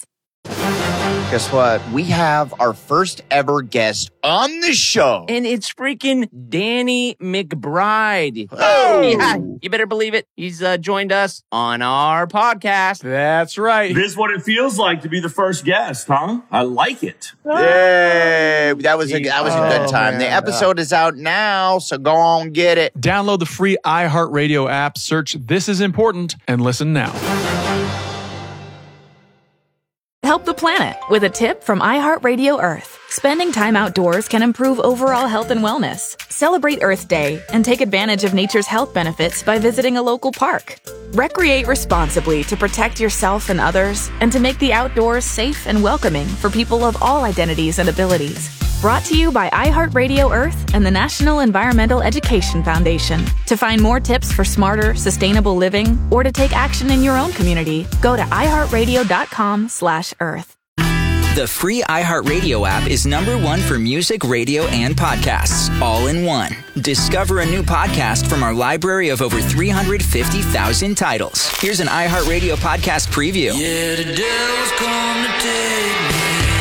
[SPEAKER 8] Guess what? We have our first ever guest on the show.
[SPEAKER 9] And it's freaking Danny McBride.
[SPEAKER 8] Oh!
[SPEAKER 9] Yeah, you better believe it. He's joined us on our podcast.
[SPEAKER 10] That's right. This is what it feels like to be the first guest, huh? I like it.
[SPEAKER 8] Yay! That was a good time.
[SPEAKER 29] Man.
[SPEAKER 8] The episode is out now, so go on get it.
[SPEAKER 11] Download the free iHeartRadio app, search This Is Important, and listen now.
[SPEAKER 22] Help the planet with a tip from iHeartRadio Earth. Spending time outdoors can improve overall health and wellness. Celebrate Earth Day and take advantage of nature's health benefits by visiting a local park. Recreate responsibly to protect yourself and others, and to make the outdoors safe and welcoming for people of all identities and abilities. Brought to you by iHeartRadio Earth and the National Environmental Education Foundation. To find more tips for smarter, sustainable living, or to take action in your own community, go to iHeartRadio.com/Earth.
[SPEAKER 5] The free iHeartRadio app is #1 for music, radio, and podcasts, all in one. Discover a new podcast from our library of over 350,000 titles. Here's an iHeartRadio podcast preview.
[SPEAKER 6] Yeah, the devil's come to take me.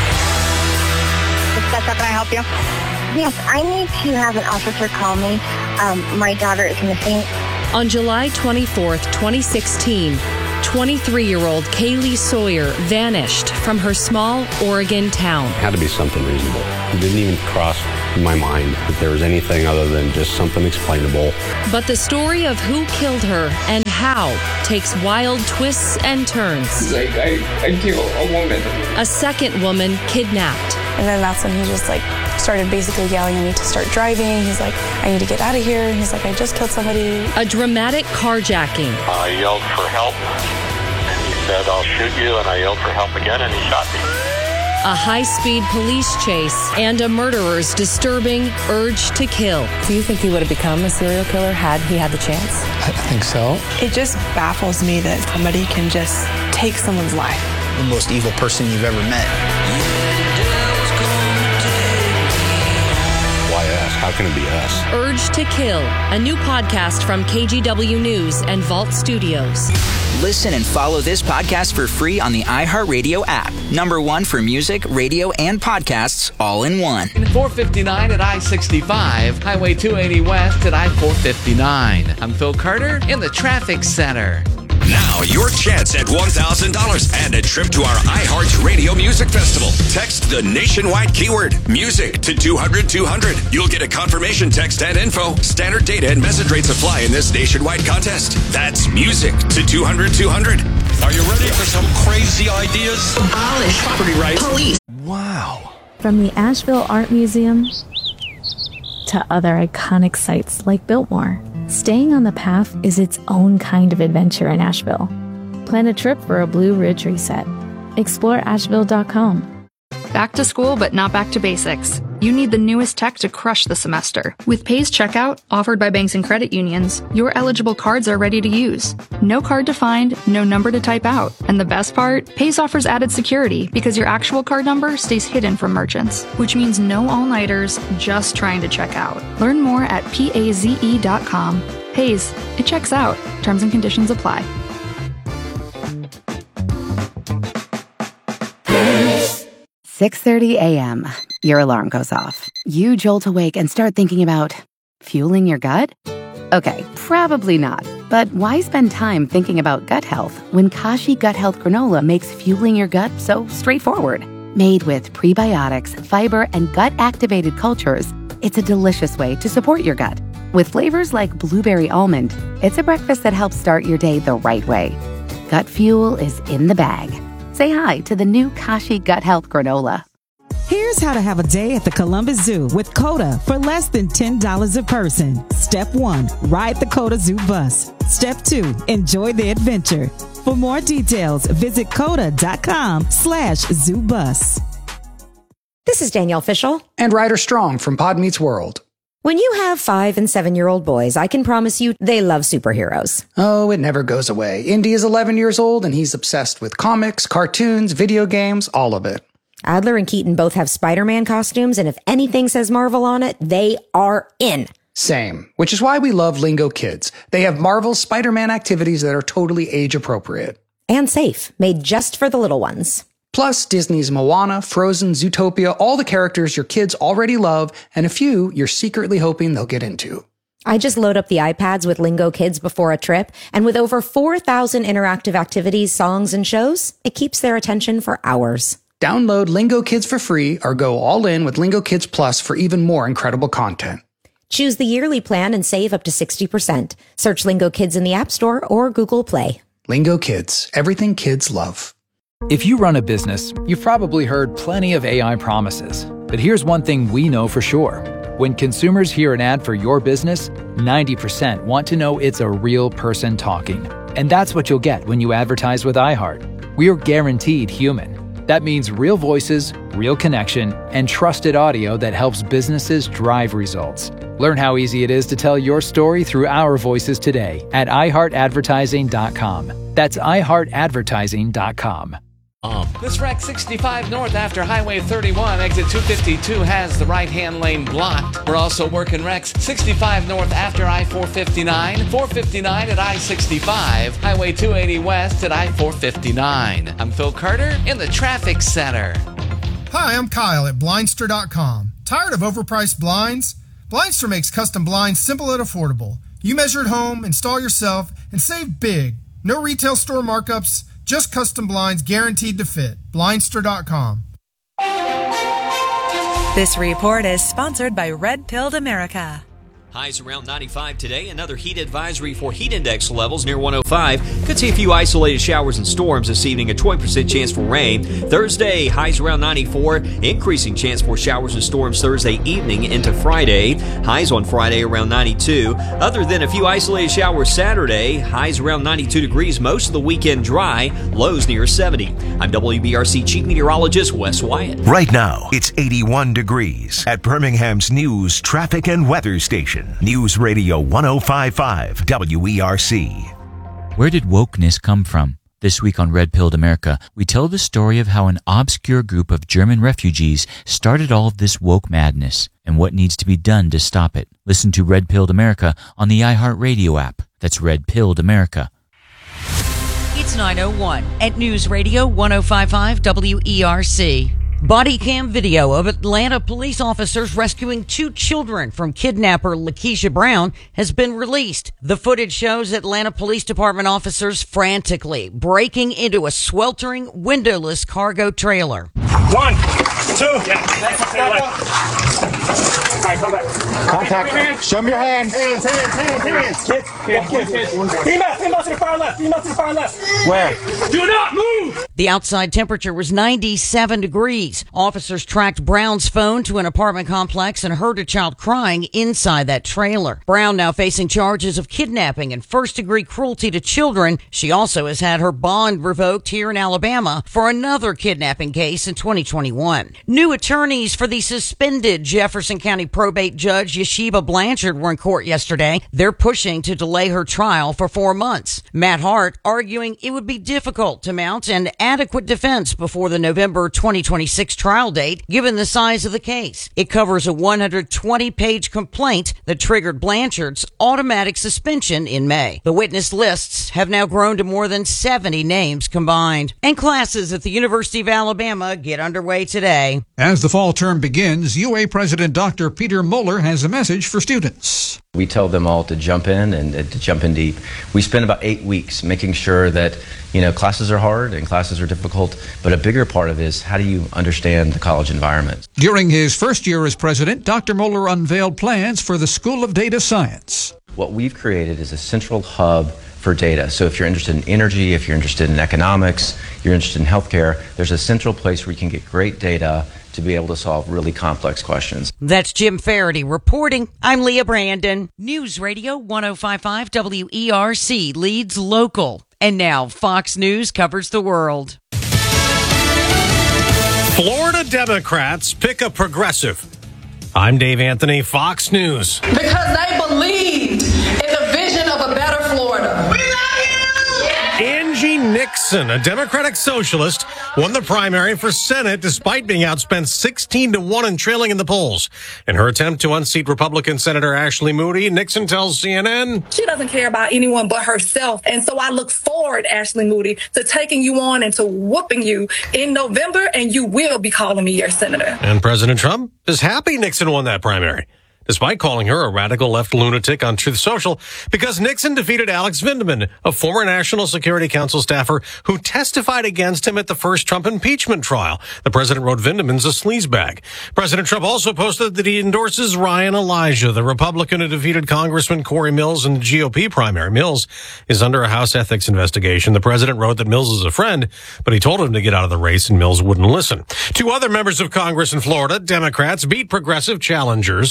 [SPEAKER 13] Can I help you? Yes, I need to have an officer call me. My daughter is missing.
[SPEAKER 23] On July 24th, 2016, 23-year-old Kaylee Sawyer vanished from her small Oregon town.
[SPEAKER 24] It had to be something reasonable. It didn't even cross my mind that there was anything other than just something explainable.
[SPEAKER 23] But the story of who killed her and how takes wild twists and turns.
[SPEAKER 25] Like, I killed a woman.
[SPEAKER 23] A second woman kidnapped.
[SPEAKER 26] And then that's when he just started basically yelling at me to start driving. He's like, I need to get out of here. And he's like, I just killed somebody.
[SPEAKER 23] A dramatic carjacking.
[SPEAKER 27] I yelled for help, and he said, I'll shoot you, and I yelled for help again, and he shot me.
[SPEAKER 23] A high-speed police chase and a murderer's disturbing urge to kill.
[SPEAKER 28] Do you think he would have become a serial killer had he had the chance?
[SPEAKER 29] I think so.
[SPEAKER 26] It just baffles me that somebody can just take someone's life.
[SPEAKER 29] The most evil person you've ever met.
[SPEAKER 24] Why us? How can it be us?
[SPEAKER 23] Urge to Kill, a new podcast from KGW News and Vault Studios.
[SPEAKER 5] Listen and follow this podcast for free on the iHeartRadio app. #1 for music, radio, and podcasts, all in one.
[SPEAKER 14] 459 at I-65, Highway 280 West at I-459. I'm Phil Carter in the traffic center.
[SPEAKER 30] Now, your chance at $1,000 and a trip to our iHeartRadio Music Festival. Text the nationwide keyword music to 200-200. You'll get a confirmation text and info. Standard data and message rates apply in this nationwide contest. That's music to 200-200. Are you ready for some crazy ideas?
[SPEAKER 31] Abolish property rights. Police.
[SPEAKER 30] Wow.
[SPEAKER 32] From the Asheville Art Museum to other iconic sites like Biltmore, staying on the path is its own kind of adventure in Asheville. Plan a trip for a Blue Ridge reset. Explore Asheville.com.
[SPEAKER 22] Back to school, but not back to basics. You need the newest tech to crush the semester. With Pays Checkout, offered by banks and credit unions, your eligible cards are ready to use. No card to find, no number to type out. And the best part? Pays offers added security because your actual card number stays hidden from merchants, which means no all-nighters just trying to check out. Learn more at PAZE.com. Pays, it checks out. Terms and conditions apply.
[SPEAKER 33] "6:30 a.m. Your alarm goes off. You jolt awake and start thinking about fueling your gut? Okay, probably not. But why spend time thinking about gut health when Kashi Gut Health Granola makes fueling your gut so straightforward? Made with prebiotics, fiber, and gut-activated cultures, it's a delicious way to support your gut. With flavors like blueberry almond, it's a breakfast that helps start your day the right way. Gut fuel is in the bag. Say hi to the new Kashi Gut Health Granola.
[SPEAKER 34] Here's how to have a day at the Columbus Zoo with COTA for less than $10 a person. Step 1, ride the COTA Zoo bus. Step 2, enjoy the adventure. For more details, visit COTA.com/ZooBus.
[SPEAKER 35] This is Danielle Fishel.
[SPEAKER 36] And Ryder Strong from Pod Meets World.
[SPEAKER 35] When you have 5- and 7-year-old boys, I can promise you they love superheroes.
[SPEAKER 36] Oh, it never goes away. Indy is 11 years old and he's obsessed with comics, cartoons, video games, all of it.
[SPEAKER 35] Adler and Keaton both have Spider-Man costumes, and if anything says Marvel on it, they are in.
[SPEAKER 36] Same, which is why we love Lingo Kids. They have Marvel's Spider-Man activities that are totally age appropriate.
[SPEAKER 35] And safe, made just for the little ones.
[SPEAKER 36] Plus, Disney's Moana, Frozen, Zootopia, all the characters your kids already love, and a few you're secretly hoping they'll get into.
[SPEAKER 35] I just load up the iPads with Lingo Kids before a trip, and with over 4,000 interactive activities, songs, and shows, it keeps their attention for hours.
[SPEAKER 36] Download Lingo Kids for free or go all in with Lingo Kids Plus for even more incredible content.
[SPEAKER 35] Choose the yearly plan and save up to 60%. Search Lingo Kids in the App Store or Google Play.
[SPEAKER 36] Lingo Kids, everything kids love.
[SPEAKER 37] If you run a business, you've probably heard plenty of AI promises. But here's one thing we know for sure. When consumers hear an ad for your business, 90% want to know it's a real person talking. And that's what you'll get when you advertise with iHeart. We are guaranteed human. That means real voices, real connection, and trusted audio that helps businesses drive results. Learn how easy it is to tell your story through our voices today at iHeartAdvertising.com. That's iHeartAdvertising.com.
[SPEAKER 14] This wreck 65 north after Highway 31, exit 252 has the right-hand lane blocked. We're also working wrecks 65 north after I-459, 459 at I-65, Highway 280 west at I-459. I'm Phil Carter in the Traffic Center.
[SPEAKER 1] Hi, I'm Kyle at Blindster.com. Tired of overpriced blinds? Blindster makes custom blinds simple and affordable. You measure at home, install yourself, and save big. No retail store markups, just custom blinds guaranteed to fit. Blindster.com.
[SPEAKER 2] This report is sponsored by Red Pilled America.
[SPEAKER 3] Highs around 95 today. Another heat advisory for heat index levels near 105. Could see a few isolated showers and storms this evening. A 20% chance for rain. Thursday, highs around 94. Increasing chance for showers and storms Thursday evening into Friday. Highs on Friday around 92. Other than a few isolated showers Saturday, highs around 92 degrees. Most of the weekend dry. Lows near 70. I'm WBRC Chief Meteorologist Wes Wyatt.
[SPEAKER 4] Right now, it's 81 degrees at Birmingham's news, traffic, and weather station. News Radio 105.5 WERC.
[SPEAKER 7] Where did wokeness come from? This week on Red Pilled America, we tell the story of how an obscure group of German refugees started all of this woke madness and what needs to be done to stop it. Listen to Red Pilled America on the iHeartRadio app. That's Red Pilled America.
[SPEAKER 8] It's 9:01 at News Radio 105.5 WERC. Body cam video of Atlanta police officers rescuing 2 children from kidnapper Lakeisha Brown has been released. The footage shows Atlanta Police Department officers frantically breaking into a sweltering, windowless cargo trailer.
[SPEAKER 9] 1, 2, Contact. Show me your hands. Hands. Kids. Female to the far left. Where? Do not move!
[SPEAKER 8] The outside temperature was 97 degrees. Officers tracked Brown's phone to an apartment complex and heard a child crying inside that trailer. Brown now facing charges of kidnapping and first-degree cruelty to children. She also has had her bond revoked here in Alabama for another kidnapping case in 2021. New attorneys for the suspended Jefferson County probate judge Yeshiva Blanchard were in court yesterday. They're pushing to delay her trial for 4 months. Matt Hart arguing it would be difficult to mount an adequate defense before the November 2026 trial date, given the size of the case. It covers a 120-page complaint that triggered Blanchard's automatic suspension in May. The witness lists have now grown to more than 70 names combined. And classes at the University of Alabama get underway today.
[SPEAKER 10] As the fall term begins, UA President Dr. Peter Mueller has a message for students.
[SPEAKER 11] We tell them all to jump in and to jump in deep. We spend about 8 weeks making sure that, classes are hard and classes are difficult, but a bigger part of it is how do you understand the college environment?
[SPEAKER 10] During his first year as president, Dr. Mueller unveiled plans for the School of Data Science.
[SPEAKER 11] What we've created is a central hub for data. So if you're interested in energy, if you're interested in economics, you're interested in healthcare, there's a central place where you can get great data to be able to solve really complex questions.
[SPEAKER 8] That's Jim Faraday reporting. I'm Leah Brandon. News Radio 105.5 WERC leads local. And now Fox News covers the world.
[SPEAKER 12] Florida Democrats pick a progressive. I'm Dave Anthony, Fox News.
[SPEAKER 15] Because they believed in the vision of a better Florida. We love you!
[SPEAKER 12] Angie Nixon, a Democratic socialist, won the primary for Senate despite being outspent 16-1 and trailing in the polls. In her attempt to unseat Republican Senator Ashley Moody, Nixon tells CNN,
[SPEAKER 15] she doesn't care about anyone but herself. And so I look forward, Ashley Moody, to taking you on and to whooping you in November, and you will be calling me your senator.
[SPEAKER 12] And President Trump is happy Nixon won that primary, despite calling her a radical left lunatic on Truth Social, because Nixon defeated Alex Vindman, a former National Security Council staffer who testified against him at the first Trump impeachment trial. The president wrote Vindman's a sleazebag. President Trump also posted that he endorses Ryan Elijah, the Republican who defeated Congressman Corey Mills in the GOP primary. Mills is under a House ethics investigation. The president wrote that Mills is a friend, but he told him to get out of the race, and Mills wouldn't listen. 2 other members of Congress in Florida, Democrats, beat progressive challengers.
[SPEAKER 16] The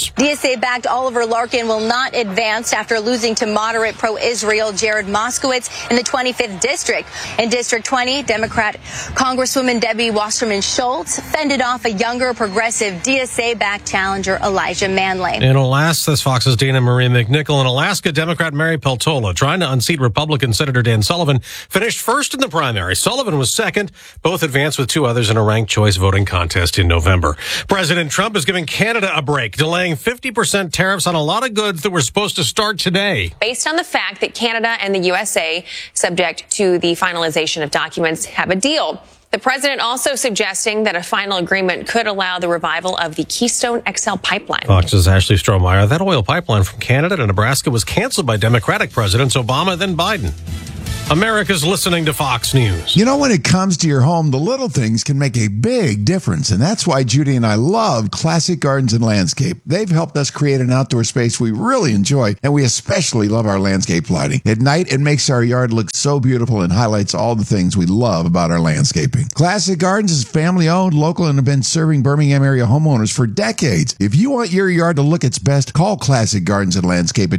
[SPEAKER 5] DSA-backed Oliver Larkin will not advance after losing to moderate pro-Israel Jared Moskowitz in the 25th District. In District 20, Democrat Congresswoman Debbie Wasserman Schultz fended off a younger progressive DSA-backed challenger Elijah Manley.
[SPEAKER 12] In Alaska, this Fox's Dana Marie McNichol. In Alaska, Democrat Mary Peltola, trying to unseat Republican Senator Dan Sullivan, finished first in the primary. Sullivan was second. Both advanced with two others in a ranked choice voting contest in November. President Trump is giving Canada a break, delaying 50% tariffs on a lot of goods that were supposed to start today.
[SPEAKER 6] Based on the fact that Canada and the USA, subject to the finalization of documents, have a deal. The president also suggesting that a final agreement could allow the revival of the Keystone XL pipeline.
[SPEAKER 12] Fox's Ashley Strohmeyer. That oil pipeline from Canada to Nebraska was canceled by Democratic presidents Obama then Biden. America's listening to Fox News.
[SPEAKER 13] You know, when it comes to your home, the little things can make a big difference. And that's why Judy and I love Classic Gardens and Landscape. They've helped us create an outdoor space we really enjoy. And we especially love our landscape lighting. At night, it makes our yard look so beautiful and highlights all the things we love about our landscaping. Classic Gardens is family owned, local, and have been serving Birmingham area homeowners for decades. If you want your yard to look its best, call Classic Gardens and Landscape at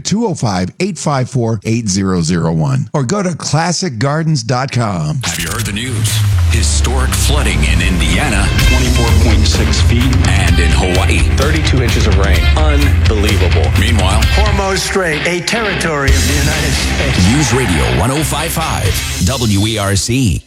[SPEAKER 13] 205-854-8001 or go to ClassicGardens.com.
[SPEAKER 30] Have you heard the news? Historic flooding in Indiana, 24.6 feet, and in Hawaii, 32 inches of rain. Unbelievable. Meanwhile,
[SPEAKER 16] Hormuz Strait, a territory of the United States.
[SPEAKER 30] News Radio 105.5, WERC.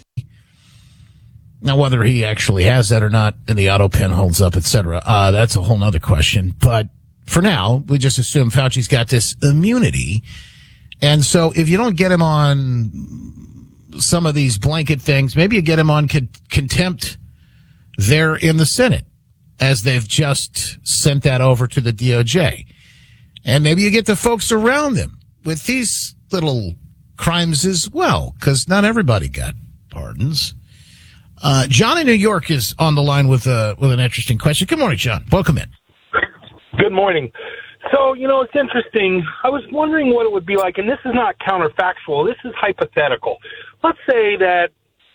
[SPEAKER 17] Now, whether he actually has that or not, and the auto pen holds up, etc., that's a whole nother question. But for now, we just assume Fauci's got this immunity. And so if you don't get him on some of these blanket things, maybe you get him on contempt there in the Senate, as they've just sent that over to the DOJ. And maybe you get the folks around him with these little crimes as well, because not everybody got pardons. John in New York is on the line with an interesting question. Good morning, John. Welcome in.
[SPEAKER 18] Good morning. So, you know, it's interesting. I was wondering what it would be like, and this is not counterfactual. This is hypothetical. Let's say that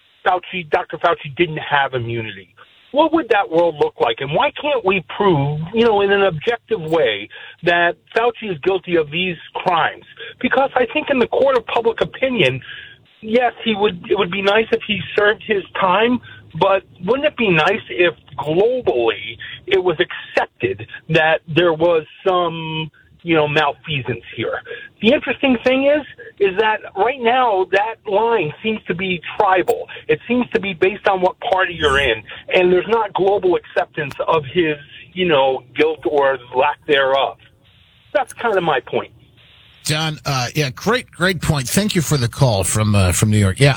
[SPEAKER 18] Dr. Fauci didn't have immunity. What would that world look like? And why can't we prove, you know, in an objective way that Fauci is guilty of these crimes? Because I think in the court of public opinion, yes, it would be nice if he served his time, but wouldn't it be nice if globally it was accepted that there was some, you know, malfeasance here? The interesting thing is that right now that line seems to be tribal. It seems to be based on what party you're in, and there's not global acceptance of his, you know, guilt or lack thereof. That's kind of my point.
[SPEAKER 17] John, yeah, great point. Thank you for the call from New York. Yeah,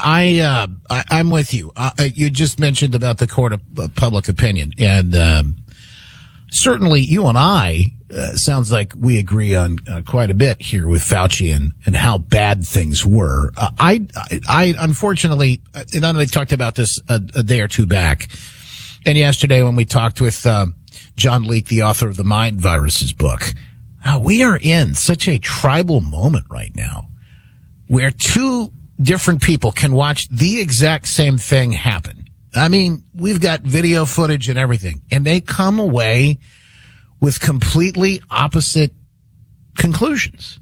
[SPEAKER 17] I'm with you. You just mentioned about the court of public opinion, and certainly you and I sounds like we agree on quite a bit here with Fauci and how bad things were. I unfortunately, and I talked about this a day or two back, and yesterday when we talked with John Leake, the author of the Mind Viruses book. We are in such a tribal moment right now where two different people can watch the exact same thing happen. I mean, we've got video footage and everything, and they come away with completely opposite conclusions.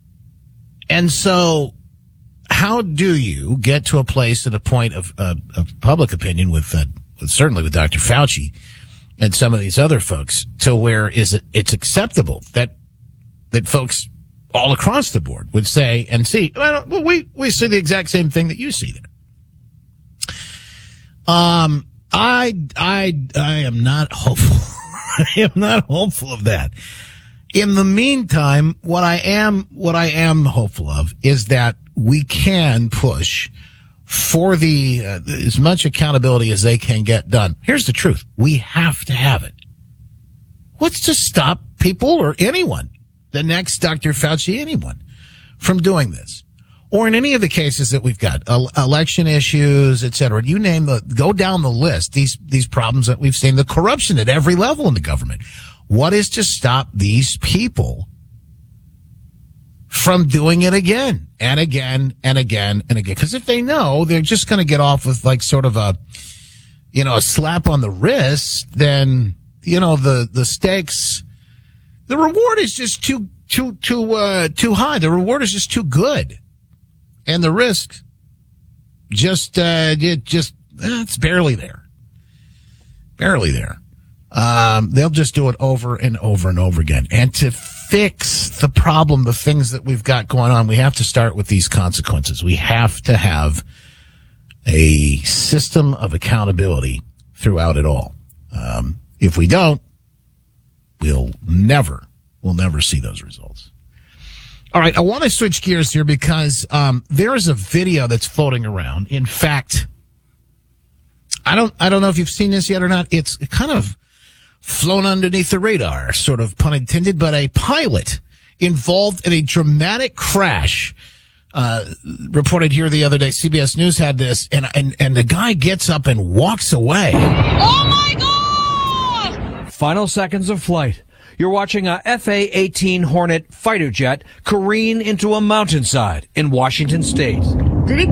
[SPEAKER 17] And so how do you get to a place at a point of public opinion with certainly with Dr. Fauci and some of these other folks to where it's acceptable that folks all across the board would say and see, well, we see the exact same thing that you see there. I am not hopeful. I am not hopeful of that. In the meantime, what I am hopeful of is that we can push for the as much accountability as they can get done. Here's the truth. We have to have it. What's to stop people or anyone, the next Dr. Fauci, anyone, from doing this? Or in any of the cases that we've got, election issues, et cetera, you name go down the list, these problems that we've seen, the corruption at every level in the government. What is to stop these people from doing it again and again and again and again? Because if they know they're just going to get off with like sort of a slap on the wrist, then, the stakes The reward is just too high. The reward is just too good. And the risk it's barely there. Barely there. They'll just do it over and over and over again. And to fix the problem, the things that we've got going on, we have to start with these consequences. We have to have a system of accountability throughout it all. If we don't, we'll never see those results. All right, I want to switch gears here because there is a video that's floating around. In fact, I don't know if you've seen this yet or not. It's kind of flown underneath the radar, sort of pun intended, but a pilot involved in a dramatic crash reported here the other day. CBS News had this, and the guy gets up and walks away.
[SPEAKER 19] Oh my God! Final seconds of flight. You're watching a FA-18 Hornet fighter jet careen into a mountainside in Washington State.
[SPEAKER 20] Did it